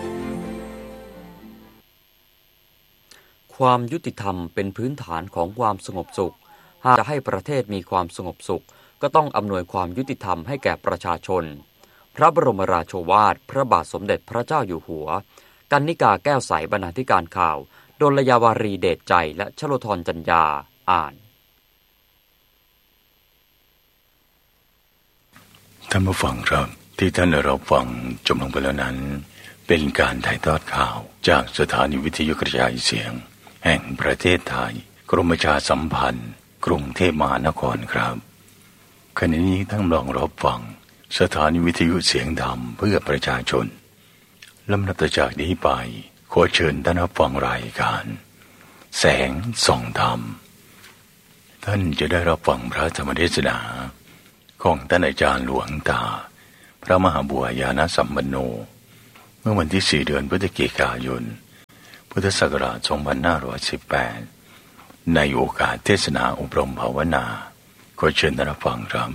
ความยุติธรรมเป็นพื้นฐานของความสงบสุขหากจะให้ประเทศมีความสงบสุขก็ต้องอำนวยความยุติธรรมให้แก่ประชาชนพระบรมราโชวาทพระบาทสมเด็จพระเจ้าอยู่หัวกรรณิกาแก้วใสบรรณาธิการข่าวดลยาวารีเดชใจและชโลธรจัญญาอ่านท่านผู้ฟังครับที่ท่านได้รับฟังจบลงไปแล้วนั้นเป็นการถ่ายทอดข่าวจากสถานีวิทยุกระจายเสียงแห่งประเทศไทยกรมประชาสัมพันธ์กรุงเทพมหานครครับขณะนี้ท่านลองรับฟังสถานีวิทยุเสียงธรรมเพื่อประชาชนลำดับจากนี้ไปขอเชิญท่านรับฟังรายการแสงส่องธรรมท่านจะได้รับฟังพระธรรมเทศนาของท่านอาจารย์หลวงตาพระมหาบัวญาณสัมปันโนเมื่อวันที่สี่เดือนพฤศจิกายนพุทธศักราชสองพันห้าร้อยสิบแปดในโอกาสเทศนาอบรมภาวนาขอเชิญท่านรับฟังครับ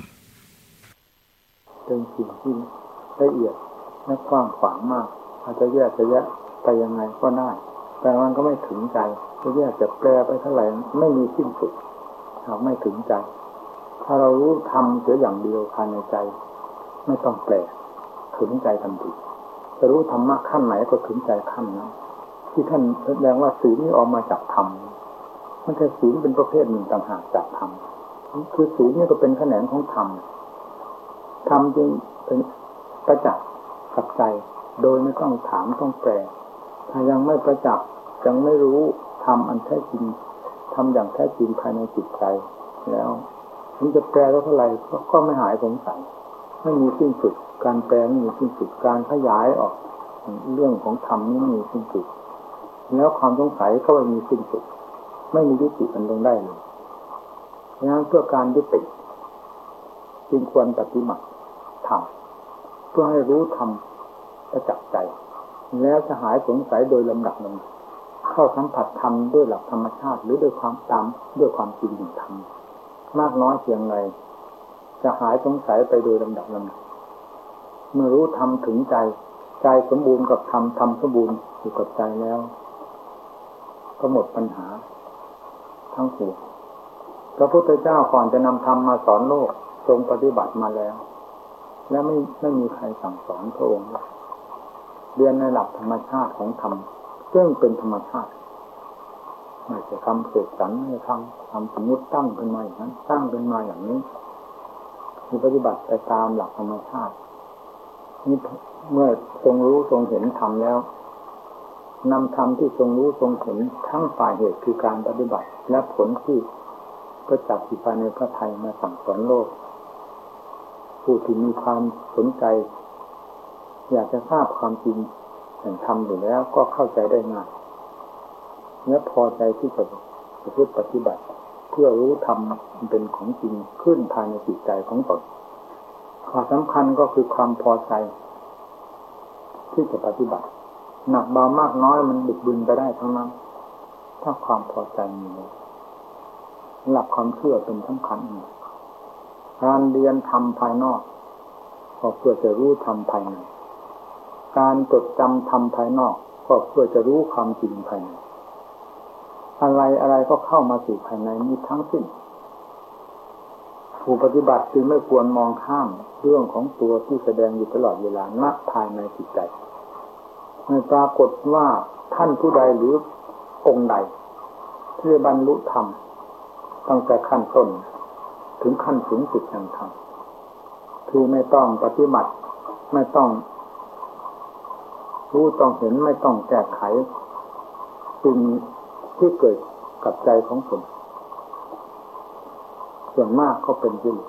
เป็นสิ่งที่ละเอียดและกว้างขวางมากอาจจะแยกจะแยะไปยังไงก็ได้แต่มันก็ไม่ถึงใจจะแยกจะแปลไปเท่าไหร่ไม่มีสิ้นสุดหากไม่ถึงใจถ้าเรารู้ทำเสียอย่างเดียวภายในใจไม่ต้องแปลถึงใจทันทีจะรู้ธรรมะขั้นไหนก็ถึงใจขั้นนั้นที่ท่านแสดงว่าศีลนี้ออกมาจากธรรมมันจะศีลเป็นประเภทหนึ่งต่างหากจากธรรมคือศีลนี่ก็เป็นแขนงของธรรมธรรมจึงเป็นประจักษ์กับใจโดยไม่ต้องถามต้องแปลถ้ายังไม่ประจักษ์ยังไม่รู้ธรรมอันแท้จริงทำอย่างแท้จริงภายในจิตใจแล้วมันจะแปลเท่าไหร่ก็ไม่หายสงสัยไม่มีสิ้นสุดการแปลไม่มีสิ้นสุดการขยายออกเรื่องของธรรมไม่มีสิ้นสุดแล้วความสงสัยก็ไม่มีสิ้นสุดไม่มียุติมันลงได้เลยดังนั้นเพื่อการยุติจึงควรปฏิบัติธรรมเพื่อให้รู้ธรรมประจักษ์ใจแล้วจะหายสงสัยโดยลำดับลงเข้าสัมผัสธรรมด้วยหลักธรรมชาติหรือด้วยความตามด้วยความจริงของธรรมมากน้อยเพียงไรจะหายสงสัยไปโดยลำดับลำดับเมื่อรู้ธรรมถึงใจใจสมบูรณ์กับธรรมธรรมสมบูรณ์อยู่กับใจแล้วก็หมดปัญหาทั้งปวงพระพุทธเจ้าก่อนจะนำธรรมมาสอนโลกทรงปฏิบัติมาแล้วและไม่ไม่มีใครสั่งสอนพระองค์เรียนในหลักธรรมชาติของธรรมซึ่งเป็นธรรมชาติไม่จะทำเสกสรรไม่ทำทำสมมติตั้งขึ้นมาอย่างนั้นตั้งขึ้นมาอย่างนี้มีปฏิบัติไปตามหลักธรรมชาตินี่เมื่อทรงรู้ทรงเห็นธรรมแล้วนำธรรมที่ทรงรู้ทรงเห็นทั้งฝ่ายเหตุคือการปฏิบัติและผลที่ประจักษ์ภายในพระทัยมาสั่งสอนโลกผู้ที่มีความสนใจอยากจะทราบความจริงแห่งธรรมอยู่แล้วก็เข้าใจได้ง่ายและพอใจที่จะประพฤติปฏิบัติเพื่อรู้ธรรมเป็นของจริงขึ้นภายในจิตใจของตนข้อสำคัญก็คือความพอใจที่จะปฏิบัติหนักเบามากน้อยมันบิดบึนไปได้ทั้งนั้นถ้าความพอใจมีหลักความเชื่อเป็นสำคัญการเรียนธรรมภายนอกก็เพื่อจะรู้ธรรมภายในการจดจำธรรมภายนอกก็เพื่อจะรู้ความจริงภายในอะไรอะไรก็เข้ามาสู่ภายในนี้ทั้งสิ้นผู้ปฏิบัติจึงไม่ควรมองข้ามเรื่องของตัวที่แสดงอยู่ตลอดเวลาณภายในจิตใจให้ปรากฏว่าท่านผู้ใดหรือองค์ใดที่บรรลุธรรมตั้งแต่ขั้นต้นถึงขั้นสูงสุดแห่งธรรมคือไม่ต้องปฏิบัติไม่ต้องรู้ต้องเห็นไม่ต้องแก้ไขสิ่งที่เกิดกับใจของตนส่วนมากก็เป็นจริง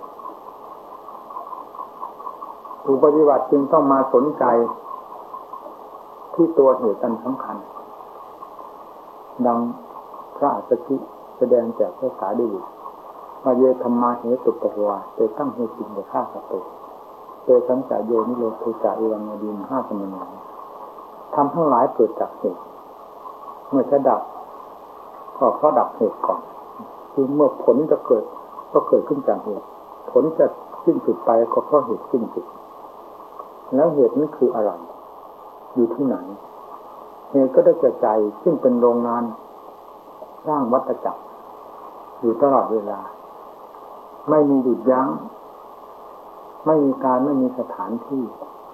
ผู้ปฏิบัติจึงต้องมาสนใจที่ตัวเหตุอันสำคัญดังพระอัสสชิแสดงแจกภาษาดีมาเยธรรมาเหตุปะวาเตตั้งเหตุจริงในข้าสัตโตเตสัญจโยนิโรธจาเอวังดีมห้าสมณะทำทั้งหลายเกิดจากเหตุเมื่อจะดับก็เพราะดับเหตุก่อนคือเมื่อผลจะเกิดก็เกิดขึ้นจากเหตุผลจะสิ้นสุดไปก็เพราะเหตุสิ้นสุดแล้วเหตุนี้คืออะไรอยู่ที่ไหนเหตุก็ได้แก่ใจซึ่งเป็นโรงงานสร้างวัฏจักรอยู่ตลอดเวลาไม่มีหยุดยั้งไม่มีการไม่มีสถานที่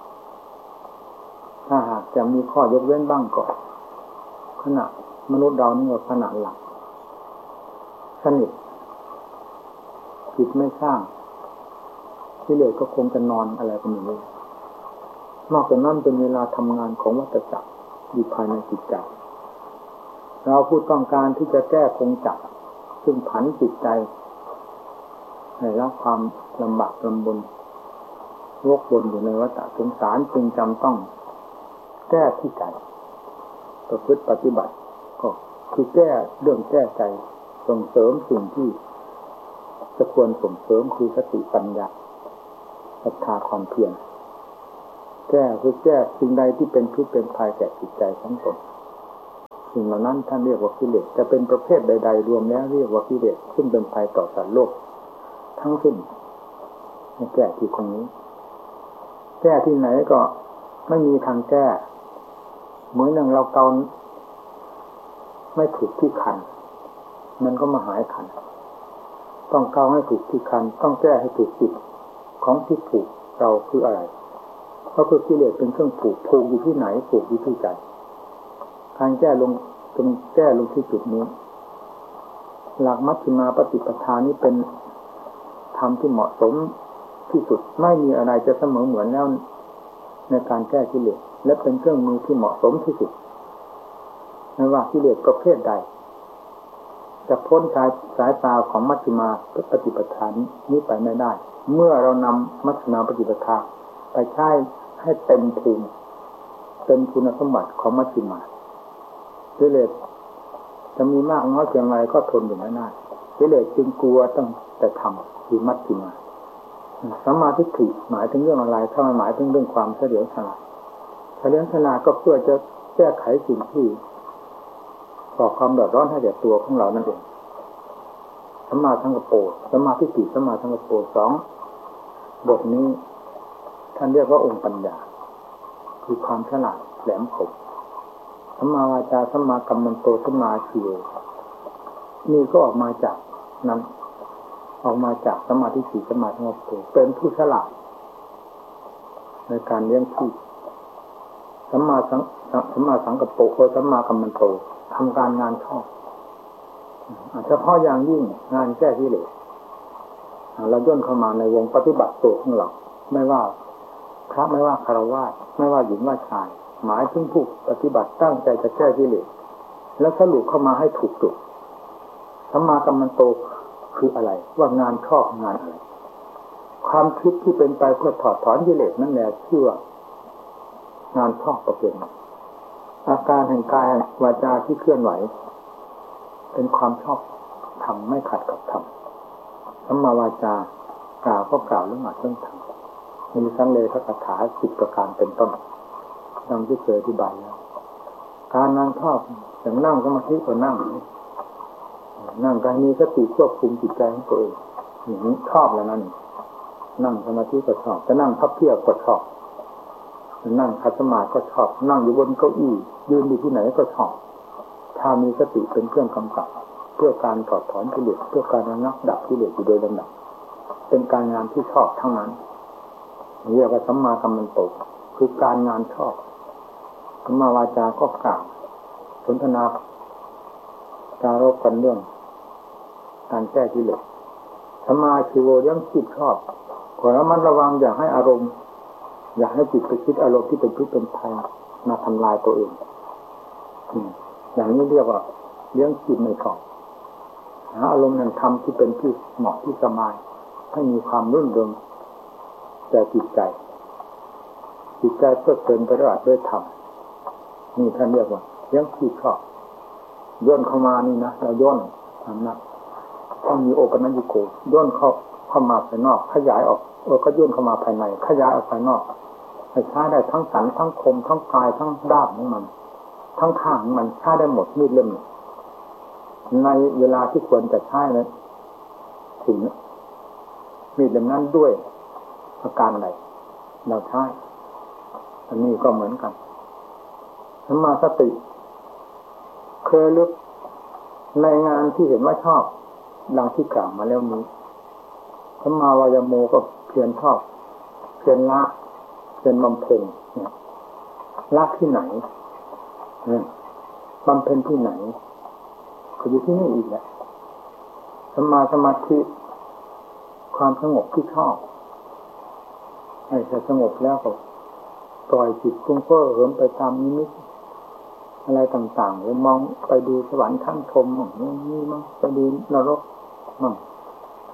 ถ้าหากจะมีข้อยกเว้นบ้างก็ขณะมนุษย์เรานี่ว่าขณะหลับสนิทจิตไม่สร้างที่เหลือก็คงจะนอนอะไรกันอยู่เลยนอกจากนั้นเป็นเวลาทำงานของวัฏจักรอยู่ภายในจิตใจเราผู้ต้องการที่จะแก้คงจักรซึ่งผันจิตใจให้รับความลำบากลำบนวกวนอยู่ในวัฏสงสารจึงจำต้องแก้ที่ใจประพฤติปฏิบัติก็คือแก้เรื่องแก้ใจส่งเสริมสิ่งที่จะควรส่งเสริมคือสติปัญญาศรัทธาความเพียรแก้คือแก้สิ่งใดที่เป็นพิษเป็นภัยแก่จิตใจของตนสิ่งเหล่านั้นท่านเรียกว่ากิเลสจะเป็นประเภทใดๆรวมแล้วเรียกว่ากิเลสซึ่งเป็นภัยต่อสัตว์โลกทั้งสิ้นแก้ที่ตรงนี้แก้ที่ไหนก็ไม่มีทางแก้เหมือนอย่างเราเกาไม่ถูกที่คันมันก็มาหายคันต้องเกาให้ถูกที่คันต้องแก้ให้ถูกจุดของที่ผูกเราคืออะไรเพราะคือกิเลสเป็นเครื่องผูกผูกอยู่ที่ไหนผูกอยู่ที่ใจการแก้ลงเป็นแก้ลงที่จุดนี้หลักมัชฌิมาปฏิปทานี้เป็นธรรมที่เหมาะสมที่สุดไม่มีอะไรจะเสมอเหมือนแล้วในการแก้กิเลสและเป็นเครื่องมือที่เหมาะสมที่สุดไม่ว่ากิเลสประเภทใดจะพ้นสายสายตาของมัชฌิมาปฏิปทานี้ไปไม่ได้เมื่อเรานำมัชฌิมาปฏิปทาไปใช้ให้เต็มภูมิเต็มคุณสมบัติของมัชฌิมากิเลสจะมีมากน้อยเพียงไรก็ทนอยู่ไม่ได้กิเลสจึงกลัวตั้งแต่ทำคือมัชฌิมาสัมมาทิฏฐิหมายถึงเรื่องอะไรถ้ามันหมายถึงเรื่องความเฉลียวฉลาดเฉลียวฉลาดก็เพื่อจะแก้ไขสิ่งที่ก่อความเดือดร้อนให้แก่ตัวของเรานั่นเองสัมมาสังกัปโปสัมมาทิฏฐิสัมมาสังกัปโปสองบทนี้ท่านเรียกว่าองค์ปัญญาคือความฉลาดแหลมคมสัมมาวาจาสัมมากัมมันโตสัมมาอาชีวะนี่ก็ออกมาจากนั้นออกมาจากสัมมาทิฏฐิสัมมาสังกัปโปเป็นผู้ฉลาดในการเลี้ยงชีพสัมมาสังสัมมาสังกัปโปโอสัมมากัมมันโตทำการงานชอบเฉพาะอย่างยิ่งงานแก้กิเลสเราย่นเข้ามาในวงปฏิบัติตัวของเราไม่ว่าพระไม่ว่าฆราวาสไม่ว่าหญิงว่าชายหมายถึงผู้ปฏิบัติตั้งใจจะแก้กิเลสแล้วสรุปเข้ามาให้ถูกจุดสัมมากัมมันโตคืออะไรว่างานชอบงานอะไรความคิดที่เป็นไปเพื่อถอดถอนกิเลสนั่นแหละชื่อว่างานชอบประเภทนั้นอาการแห่งกายวาจาที่เคลื่อนไหวเป็นความชอบทำไม่ขัดกับธรรมสัมมาวาจากล่าวก็กล่าวเรื่องอัดเรื่องทำมีสังเลขคาถาสิบประการเป็นต้นดังที่เคยอธิบายแล้วการนั่งชอบอย่างนั่งสมาธิก็นั่งนั่งการมีสติควบคุมจิตใจของตัวเองอย่างนี้ชอบแล้วนั่นนั่งสมาธิก็ชอบจะนั่งพับเพียบก็ชอบนั่งขัดสมาธิก็ชอบนั่งอยู่บนเก้าอี้ยืนอยู่ที่ไหนก็ชอบถ้ามีสติเป็นเครื่องกำกับเพื่อการถอดถอนกิเลสเพื่อการระงับดับกิเลสอยู่โดยลำดับเป็นการงานที่ชอบทั้งนั้นเรียกว่าสัมมากัมมันโตคือการงานชอบสัมมาวาจาก็กล่าวสนทนาจารบกันเรื่องการแก้กิเลสสัมมาชีโวยังคิดชอบขอระมัดระวังอย่าให้อารมณ์อย่าให้จิตไปคิดอารมณ์ที่เป็นพิษเป็นภัยมาทำลายตัวเองอย่างนี้เรียกว่าเลี้ยงจิตในกรอบหาอารมณ์แห่งธรรมที่เป็นที่เหมาะที่สบายให้มีความรื่นเริงแก่จิตใจจิตใจเพื่อเพลินไปด้วยธรรมนี่ท่านเรียกว่าเลี้ยงจิตชอบย่นเข้ามานี่นะเราย่นทำนะต้องมีโอปัญญิโกย่นเข้าเข้ามาภายนอกขยายออกเออก็ย่นเข้ามาภายในขยายออกภายนอกให้ใช้ได้ทั้งสันทั้งคมทั้งกายทั้งด้ามของมันทั้งข้างมันใช้ได้หมดมีดเล่มในเวลาที่ควรจะใช้นั้นถึงมีดเล่มนั้นด้วยอาการใดเราใช้อันนี้ก็เหมือนกันสัมมาสติเคยลึกในงานที่เห็นว่าชอบดังที่กล่าวมาแล้วนี้สัมมาวายโมก็เพียรชอบเพียรละเพียรบำเพ็ญเนี่ยละที่ไหนบำเพ็ญที่ไหนก็อยู่ที่นี่อีกแหละสัมมาสมาธิความสงบที่ชอบให้สงบแล้วก็ปล่อยจิตฟุ้งเฟ้อเหิมไปตามนิมิตอะไรต่างๆหรือมองไปดูสวรรค์ชั้นชมมั่งนี่มั่งไปดูนรกมั่งไป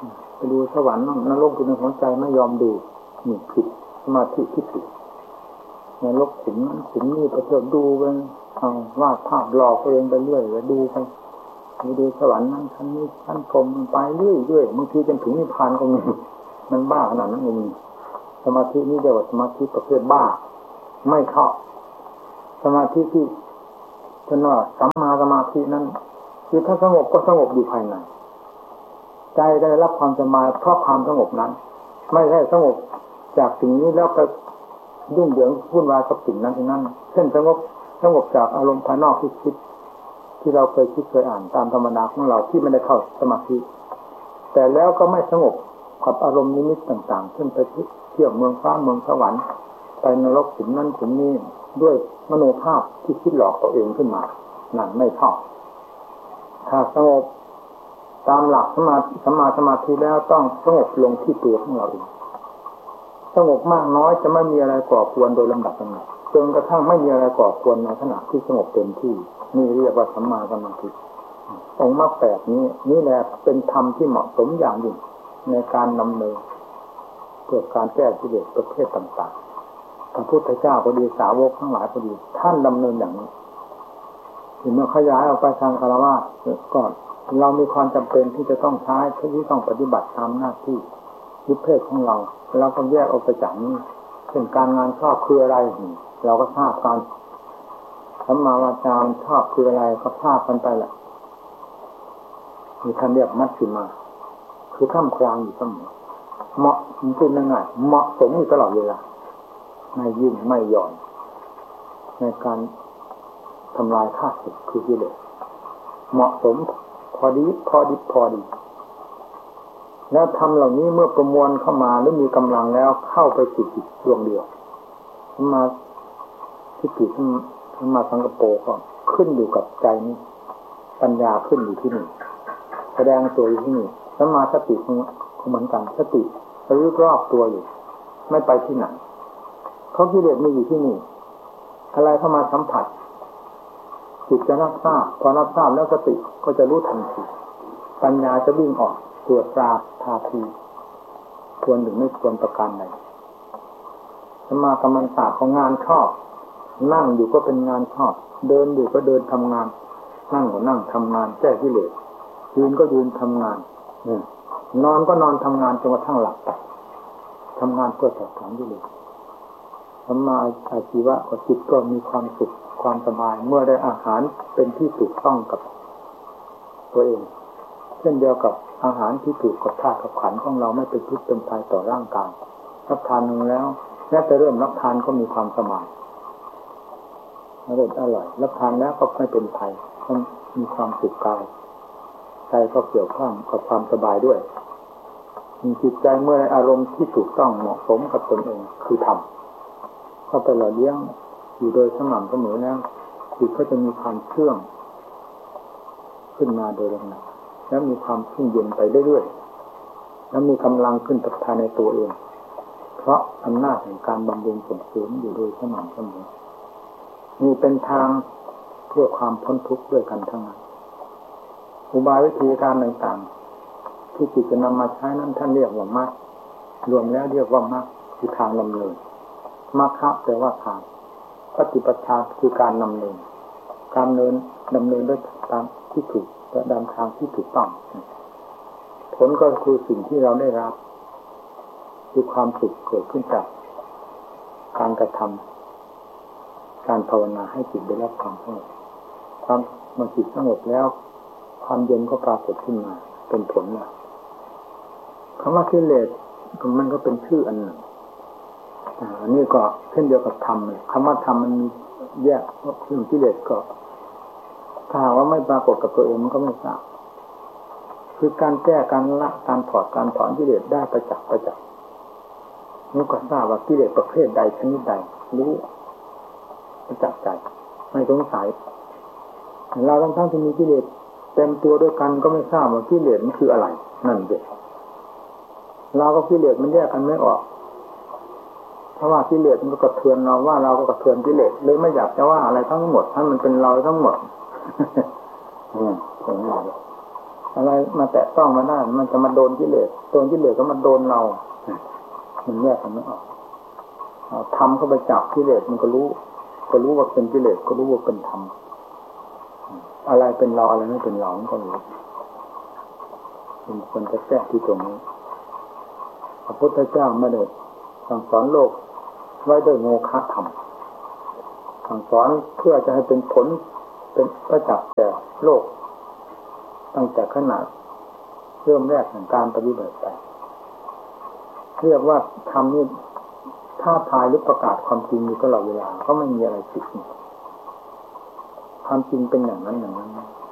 ดูสวรรค์นรกอยู่ในหัวใจไม่ยอมดูนี่ผิดสมาธิที่ผิดนรกขุมนั้นขุมนี้ไปเที่ยวดูไปเอาวาดภาพหลอกตัวเองไปเรื่อยไปดูไปไปดูสวรรค์นั้นชั้นนี้ชั้นพรหมไปเรื่อยเรื่อยบางทีจนถึงนิพพานก็มีมันบ้าขนาดนั้นเองสมาธินี้เรียกว่าสมาธิประเภทบ้าไม่เข้าสมาธิที่ท่านว่าสัมมาสมาธินั้นคือถ้าสงบก็สงบอยู่ภายในใจได้รับความสบายเพราะความสงบนั้นไม่ใช่สงบจากสิ่งนี้แล้วไปยุ่งเหยิงวุ่นวายกับสิ่งนั้นที่นั่นเช่นสงบสงบจากอารมณ์ภายนอกที่คิดที่เราเคยคิดเคยอ่านตามธรรมดาของเราที่ไม่ได้เข้าสมาธิแต่แล้วก็ไม่สงบกับอารมณ์นิมิตต่างๆเช่นไปเที่ยวเมืองฟ้าเมืองสวรรค์ไปนรกขุมนั้นขุมนี้ด้วยมโนภาพที่คิดหลอกตัวเองขึ้นมานั่นไม่เข้าถ้าสงบตามหลักสมาธิสมาสมาธิแล้วต้องสงบลงที่ตัวของเราเองสงบมากน้อยจะไม่มีอะไรก่อกวนโดยลำดับลำดับจนกระทั่งไม่มีอะไรก่อกวนในขณะที่สงบเต็มที่นี่เรียกว่าสัมมาสมาธิองค์มรรคแปดนี้นี่แหละเป็นธรรมที่เหมาะสมอย่างยิ่งในการดำเนินเพื่อการแก้กิเลสประเภทต่างๆพระพุทธเจ้าก็ดีสาวกทั้งหลายก็ดีท่านดำเนินอย่างนี้ถึงเมื่อขยายออกไปทางคารวะก็เรามีความจำเป็นที่จะต้องใช้ที่ต้องปฏิบัติตามหน้าที่ยุคเพศของเราเราก็แยกออกไปจากนี้เช่นการงานชอบคืออะไรเราก็ทราบการสัมมาวาจาชอบคืออะไรก็ทราบกันไปแหละมีท่านเรียกมัชฌิมาคือท่ามกลางอยู่เสมอเหมาะพูดง่ายๆเหมาะสมอยู่ตลอดเวลาไม่ยิ่งไม่หย่อนในการทำลายข้าศึกคือกิเลสเหมาะสมพอดีพอดีพอดีแล้วทำเหล่านี้เมื่อประมวลเข้ามาหรือมีกำลังแล้วเข้าไปสู่จิตดวงเดียวมาที่จิตมาสังกปรก็ขึ้นอยู่กับใจนี้ปัญญาขึ้นอยู่ที่นี่แสดงตัวอยู่ที่นี่สัมมาสติก็เหมือนกันสติระลึกรอบตัวอยู่ไม่ไปที่ไหนเพราะกิเลสมีอยู่ที่นี่อะไรเข้ามาสัมผัสจิตจะรับทราบพอรับทราบแล้วสติก็จะรู้ทันทีปัญญาจะวิ่งออกตรวจตราทาทีควรหรือไม่ควรประการใดสมากรรมฐานของงานชอบนั่งอยู่ก็เป็นงานชอบเดินอยู่ก็เดินทำงานนั่งก็นั่งทำงานแก้กิเลสยืนก็ยืนทำงานนอนก็นอนทำงานจนกระทั่งหลับไปทำงานเพื่อสังขารกิเลสสมาอาชีวะก็จิตก็มีความสุขความสบายเมื่อได้อาหารเป็นที่ถูกต้องกับตัวเองเช่นเดียวกับอาหารที่ถูกกับธาตุกับขันธ์ของเราไม่เป็นพิษเป็นภัยต่อร่างกายรับทานลงแล้วแม้แต่เริ่มรับทานก็มีความสบายอร่อยอร่อยรับทานแล้วก็ไม่เป็นภัยก็มีความสุขกายใจก็เกี่ยวข้องกับความสบายด้วยมีจิตใจเมื่ออารมณ์ที่ถูกต้องเหมาะสมกับตนเองคือธรรมเข้าไปหล่อเลี้ยงอยู่โดยสม่ำเสมอแล้วจิตก็จะมีความเชื่องขึ้นมาโดยลำดับแล้วมีความชุ่มเย็นไปเรื่อยๆแล้วมีกำลังขึ้นภายในตัวเองเพราะอำนาจแห่งการบำรุงส่งเสริมอยู่โดยสม่ำเสมอนี่เป็นทางเพื่อความพ้นทุกข์ด้วยกันทั้งนั้นอุบายวิธีการต่างๆที่จิตจะนำมาใช้นั้นท่านเรียกว่ามรรครวมแล้วเรียกว่ามรรคคือทางดำเนินมรรคแปลว่าทางปฏิปทาคือการดำเนินการเนินดำเนินด้วยตามที่ถูกและดำทางที่ถูกต้องผลก็คือสิ่งที่เราได้รับคือความสุขเกิดขึ้นจากการกระทำการภาวนาให้จิตได้รับความสงบความเมื่อจิตสงบแล้วความเย็นก็ปรากฏขึ้นมาเป็นผลมาคำว่ากิเลสมันก็เป็นชื่ออันหนึ่งอันนี้ก็เช่นเดียวกับธรรมเลยคำว่าธรรมมันมีแยกเรื่องกิเลสก็ถ้าว่าไม่ปรากฏกับตัวเองมันก็ไม่ทราบคือการแก้การละการถอดการถอนกิเลสได้ประจักษ์ประจักษ์นี่ก็ทราบว่ากิเลสประเภทใดชนิดใดรู้ประจักษ์ใจไม่สงสัยเราทั้งทั้งที่มีกิเลสเต็มตัวด้วยกันก็ไม่ทราบว่ากิเลสมันคืออะไรนั่นเด็กเราก็กิเลสมันแยกกันไม่ออกเพราะว่ากิเลสมันก็กระเทือนเราว่าเราก็กระเทือนกิเลสเลยไม่อยากจะว่าอะไรทั้งหมดให้มันเป็นเราทั้งหมดอืมของเราอะไรมาแตะต้องมาได้มันจะมาโดนกิเลสโดนกิเลสก็มาโดนเรามันแยกกันไม่ออกเอาธรรมเข้าไปจับกิเลสมันก็รู้ก็รู้ว่าเป็นกิเลสก็รู้ว่าเป็นธรรมอะไรเป็นเราอะไรไม่เป็นเรามันก็รู้มันควรจะแก้ที่ตรงนี้พระพุทธเจ้าไม่ได้สั่งสอนโลกไว้ด้วยโมฆะธรรมสั่งสอนเพื่อจะให้เป็นผลเป็นประจักษ์แก่โลกตั้งแต่ขนาดเริ่มแรกของการปฏิบัติไปเรียกว่าธรรมนี่ท้าทายหรือประกาศความจริงอยู่ตลอดเวลาก็ไม่มีอะไรผิดความจริงเป็นอย่างนั้นอย่างนั้น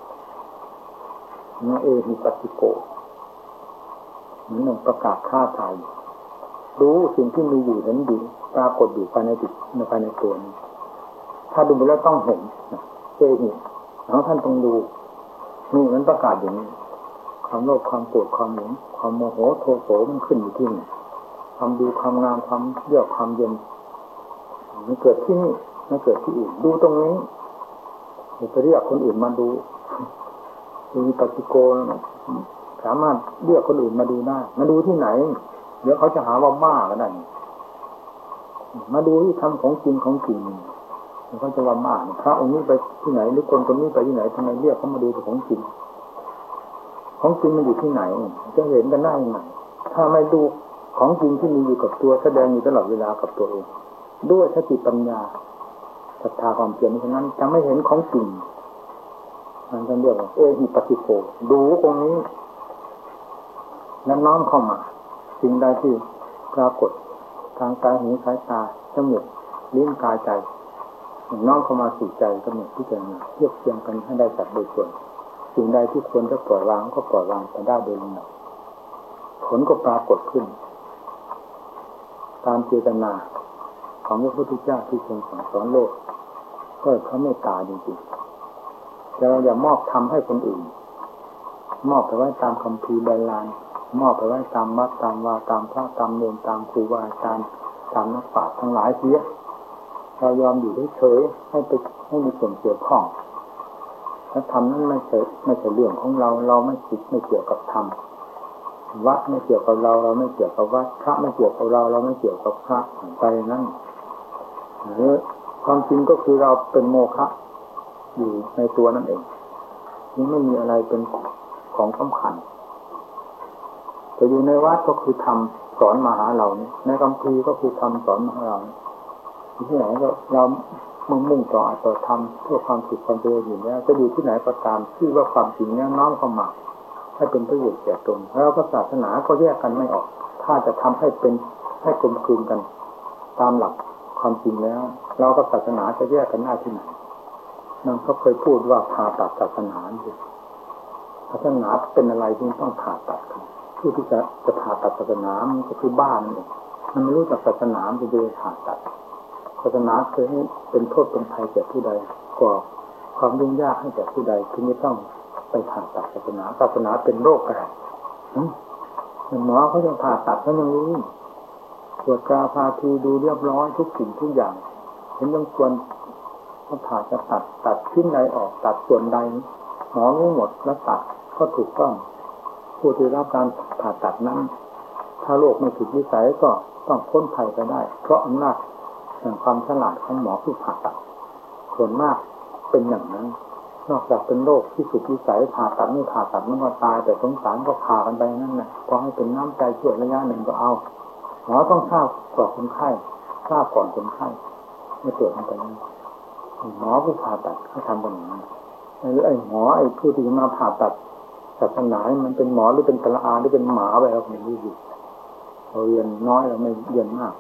นั่นเอหิปัสสิโกมันต้องประกาศท้าทายรู้สิ่งที่มีอยู่เห็นดีปรากฏอยู่ภายในจิตในภายในตัวนี้ถ้าดูไปแล้วต้องเห็นเอหิแล้วท่านต้องดูนี่มันประกาศอย่างนี้ความโลภความโกรธความหลงความโมโหโทโสมันขึ้นอยู่ที่นี่ความดีความงามความเยือกความเย็นมันเกิดที่นี่ไม่เกิดที่อื่นดูตรงนี้อย่าไปเรียกคนอื่นมาดูมีปฏิโกณสามารถเรียกคนอื่นมาดูได้มาดูที่ไหนเดี๋ยวเขาจะหาว่าบ้าก็ได้มาดูที่ทำของจริงของจริงเขาจะว่าบ้าพระองค์นี้ไปที่ไหนหรือคนคนนี้ไปที่ไหนทำไมเรียกเขามาดูของจริงของจริงมันอยู่ที่ไหนจะเห็นกันได้ยังไงถ้าไม่ดูของจริงที่มีอยู่กับตัวแสดงอยู่ตลอดเวลากับตัวเองด้วยสติปัญญาศรัทธาความเพียรฉะนั้นจะไม่เห็นของจริงมันจะเรียกว่าเอหิปัสสิโกดูตรงนี้แล้วน้อมเข้ามาสิ่งใดที่ปรากฏทางกายหูสายตาจมูกลิ้นกายใจน้อมเข้ามาสู่ใจกำหนดพิจารณาเทียบเทียงกันให้ได้จัดโดยส่วนสิ่งใดที่ควรจะปล่อยวางก็ปล่อยวางไปได้โดยลำดับผลก็ปรากฏขึ้นตามเจตนาของพระพุทธเจ้าที่ทรงสั่งสอนโลกก็พระเมตตาจริงๆแต่เราอย่ามอบธรรมให้คนอื่นมอบไปไว้ตามคัมภีร์ใบลานมอบไปไว้ตามวัดตามวาตามพระตามเนรตามครูบาอาจารย์ตามนักปราชญ์ทั้งหลายเสียเรายอมอยู่เฉยๆให้ไปให้มีส่วนเกี่ยวข้องถ้าธรรมนั้นไม่ใช่ไม่ใช่เรื่องของเราเราไม่คิดไม่เกี่ยวกับธรรมวัดไม่เกี่ยวกับเราเราไม่เกี่ยวกับวัดพระไม่เกี่ยวกับเราเราไม่เกี่ยวกับพระไปนั่นหรือความจริงก็คือเราเป็นโมฆะอยู่ในตัวนั่นเองนี่ไม่มีอะไรเป็นของสำคัญแต่อยู่ในวัดก็คือธรรมสอนมาหาเราในคัมภีร์ก็คือธรรมสอนมาหาเราที่ไหนก็เรามุ่งมุ่งต่ออัตตธรรมเพื่อความสุขความเจริญอยู่แล้วจะอยู่ที่ไหนก็ตามที่ว่าความจริงนี้น้อมเข้ามาให้เป็นประโยชน์แก่ตนแล้วก็ศาสนาก็แยกกันไม่ออกถ้าจะทำให้เป็นให้กลมกลืนกันตามหลักความจริงแล้วเรากับศาสนาจะแยกกันได้ที่ไหนนั่นเขาเคยพูดว่าผ่าตัดศาสนาดิศาสนาเป็นอะไรที่ต้องผ่าตัดกันผู้ที่จะจะผ่าตัดศาสนามันก็คือบ้านนี่มันไม่รู้จักศาสนาจะไปผ่าตัดศาสนาเคยให้เป็นโทษเป็นภัยแก่ผู้ใดก่อความยุ่งยากให้แก่ผู้ใดที่ไม่ต้องไปผ่าตัดศาสนาศาสนาเป็นโรคอะไรหมอเขายังผ่าตัดเขายังรู้ตรวจตราพาทีดูเรียบร้อยทุกสิ่งทุกอย่างเห็นต้องควรถ้าผ่าจะตัดตัดชิ้นใดออกตัดส่วนใดหมอรู้หมดแล้วตัดก็ถูกต้องผู้ที่รับการผ่าตัดนั้นถ้าโรคไม่ถูกวิสัยก็ต้องพ้นภัยไปได้เพราะอำนาจแห่งความฉลาดของหมอผู้ผ่าตัดส่วนมากเป็นอย่างนั้นนอกจากเป็นโรคที่สุดวิสัยผ่าตัดไม่ผ่าตัดมันก็ตายแต่สงสารก็ผ่ากันไปนั่นแหละพอให้เป็นน้ำใจช่วยระยะหนึ่งก็เอาหมอต้องทราบก่อนคนไข้ทราบก่อนคนไข้ไม่ตรวจมันไปนั้นหมอผู้ผ่าตัดเขาทำกันอย่างนั้นหรือไอ้หมอไอ้ผู้ที่มาผ่าตัดศาสนามันเป็นหมอหรือเป็นตะอาหรือเป็นหมาไปเราไม่รู้อยู่เราเรียนน้อยเราไม่เรียนมาก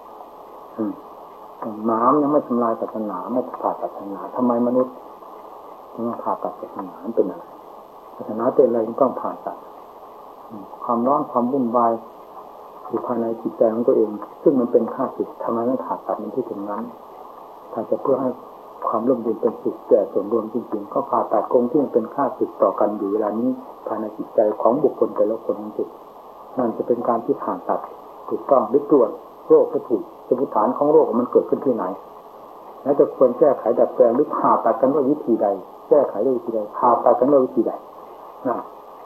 หมายังไม่ทำลายศาสนาไม่ผ่าตัดศาสนาทำไมมนุษย์ต้องผ่าตัดศาสนาเป็นอะไรศาสนาเป็นอะไรต้องผ่าตัดความร้อนความวุ่นวายอยู่ภายในจิตใจของตัวเองซึ่งมันเป็นข้าศึกทำไมไม่ผ่าตัดมันที่ตรงนั้นถ้าจะเพื่อให้ความร่มเย็นเป็นสุขแก่ส่วนรวมจริงๆก็ผ่าตัดกงที่มันเป็นข้าศึกต่อกันอยู่เวลานี้ภายในจิตใจของบุคคลแต่ละคนจริงๆนั่นจะเป็นการที่ผ่าตัดถูกต้องหรือตรวจโรคก็ถูกสมุฏฐานของโรคมันเกิดขึ้นที่ไหนแล้วจะควรแก้ไขดัดแปลงหรือผ่าตัดกันด้วยวิธีใดแก้ไขด้วยวิธีใดผ่าตัดกันด้วยวิธีใดนะ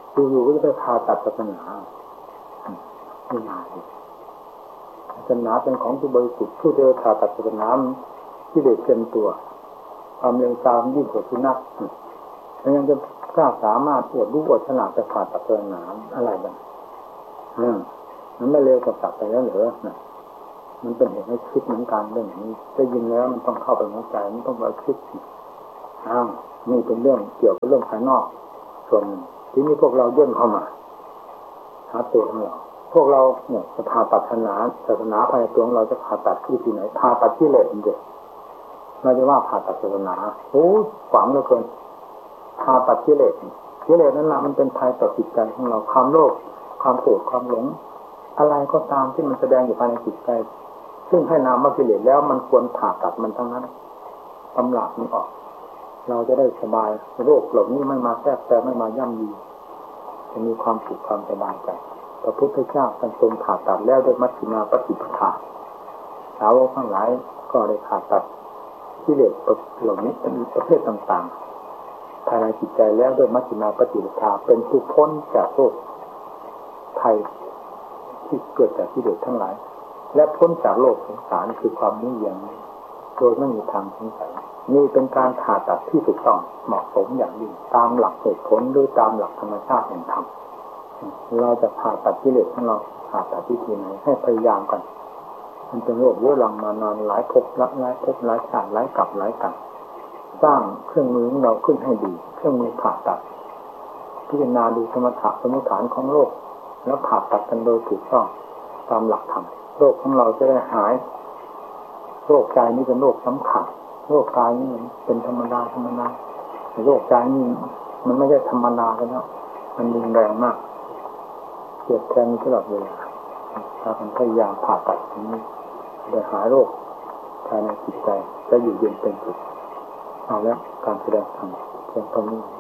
อยู่ๆก็จะไปผ่าตัดศาสนาไม่น่าเลยศาสนาเป็นของที่บริสุทธิ์ผู้ที่ผ่าตัดศาสนาที่เด็กเต็มตัวความเร็วตามยิ่งกว่าสุนัขแล้วยังจะกล้าสามารถอวดรู้อวดฉลาดจะผ่าตัดศาสนาอะไรบ้างอืมมันไม่เร็วกับตัดไปแล้วเหรอนะมันเป็นเหตุให้คิดเหมือนกันเรื่องนี้ได้ยินแล้วมันต้องเข้าไปในใจมันต้องไปคิดอ้าวนี่เป็นเรื่องเกี่ยวกับเรื่องภายนอกส่วนที่นี่พวกเราย่นเข้ามาหาตัวของเราพวกเราเนี่ยจะผ่าตัดศาสนาศาสนาภายในตัวของเราจะผ่าตัดที่ที่ไหนผ่าตัดที่เหล็กเด็กเราจะว่าผ่าตัดศาสนาโอ้ฝังเหลือเกินผ่าตัดที่เหล็กที่เหล็กนั่นแหละมันเป็นภัยต่อจิตใจของเราความโลภความโกรธความหลงอะไรก็ตามที่มันแสดงอยู่ภายในจิตใจซึ่งให้นามว่ากิเลสแล้วมันควรผ่าตัดมันทั้งนั้นตำรามันออกเราจะได้สบายโรคเหล่านี้ไม่มาแทรกแซงไม่มาย่ำยีจะมีความสุขความสบายใจพระพุทธเจ้าท่านทรงผ่าตัดแล้วด้วยมัชฌิมาปฏิปทาสาวกทั้งหลายก็ได้ผ่าตัดกิเลสเหล่านี้เป็นประเภทต่างๆภายในจิตใจแล้วด้วยมัชฌิมาปฏิปทาเป็นผู้พ้นจากโรคภัยที่เกิดจากกิเลสทั้งหลายและพ้นจากโลกสงสารคือความนิ่งเยียงโดยไม่มีทางสงสัยนี่เป็นการผ่าตัดที่ถูกต้องเหมาะสมอย่างยิ่งตามหลักเหตุผลหรือตามหลักธรรมชาติแห่งธรรมเราจะผ่าตัดกิเลสของเราผ่าตัดวิธีไหนให้พยายามกันมันเป็นโรคเรื้อรังมานานหลายภพหลายภพหลายชาติหลายกับหลายกันสร้างเครื่องมือของเราขึ้นให้ดีเครื่องมือผ่าตัดพิจารณาดูสมถะสมุฏฐานของโลกแล้วผ่าตัดกันโดยถูกต้องตามหลักธรรมโรคของเราจะได้หายโรคใจนี่เป็นโรคสำคัญโรคกายนี่เป็นธรรมดาธรรมดาโรคใจนี่มันไม่ใช่ธรรมดาแล้วนะมันรุนแรงมากเจ็บแทนตลอดเวลาถ้ามันพยายามผ่าตัดนี้จะหายโรคภายในจิตใจจะอยู่เย็นเป็นสุขเอาแล้วการแสดงธรรมเพียงเท่านี้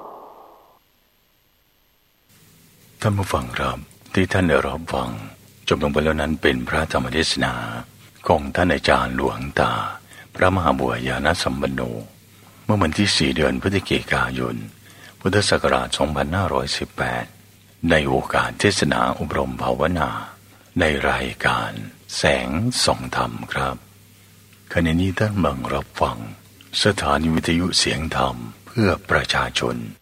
ท่านผู้ฟังครับที่ท่านได้รับฟังจบลงไปแล้วนั้นเป็นพระธรรมเทศนาของท่านอาจารย์หลวงตาพระมหาบัวญาณสัมปันโนเมื่อวันที่สี่เดือนพฤศจิกายนพุทธศักราชสองพันห้าร้อยสิบแปดในโอกาสเทศนาอบรมภาวนาในรายการแสงส่องธรรมครับขณะนี้ท่านกำลังรับฟังสถานีวิทยุเสียงธรรมเพื่อประชาชน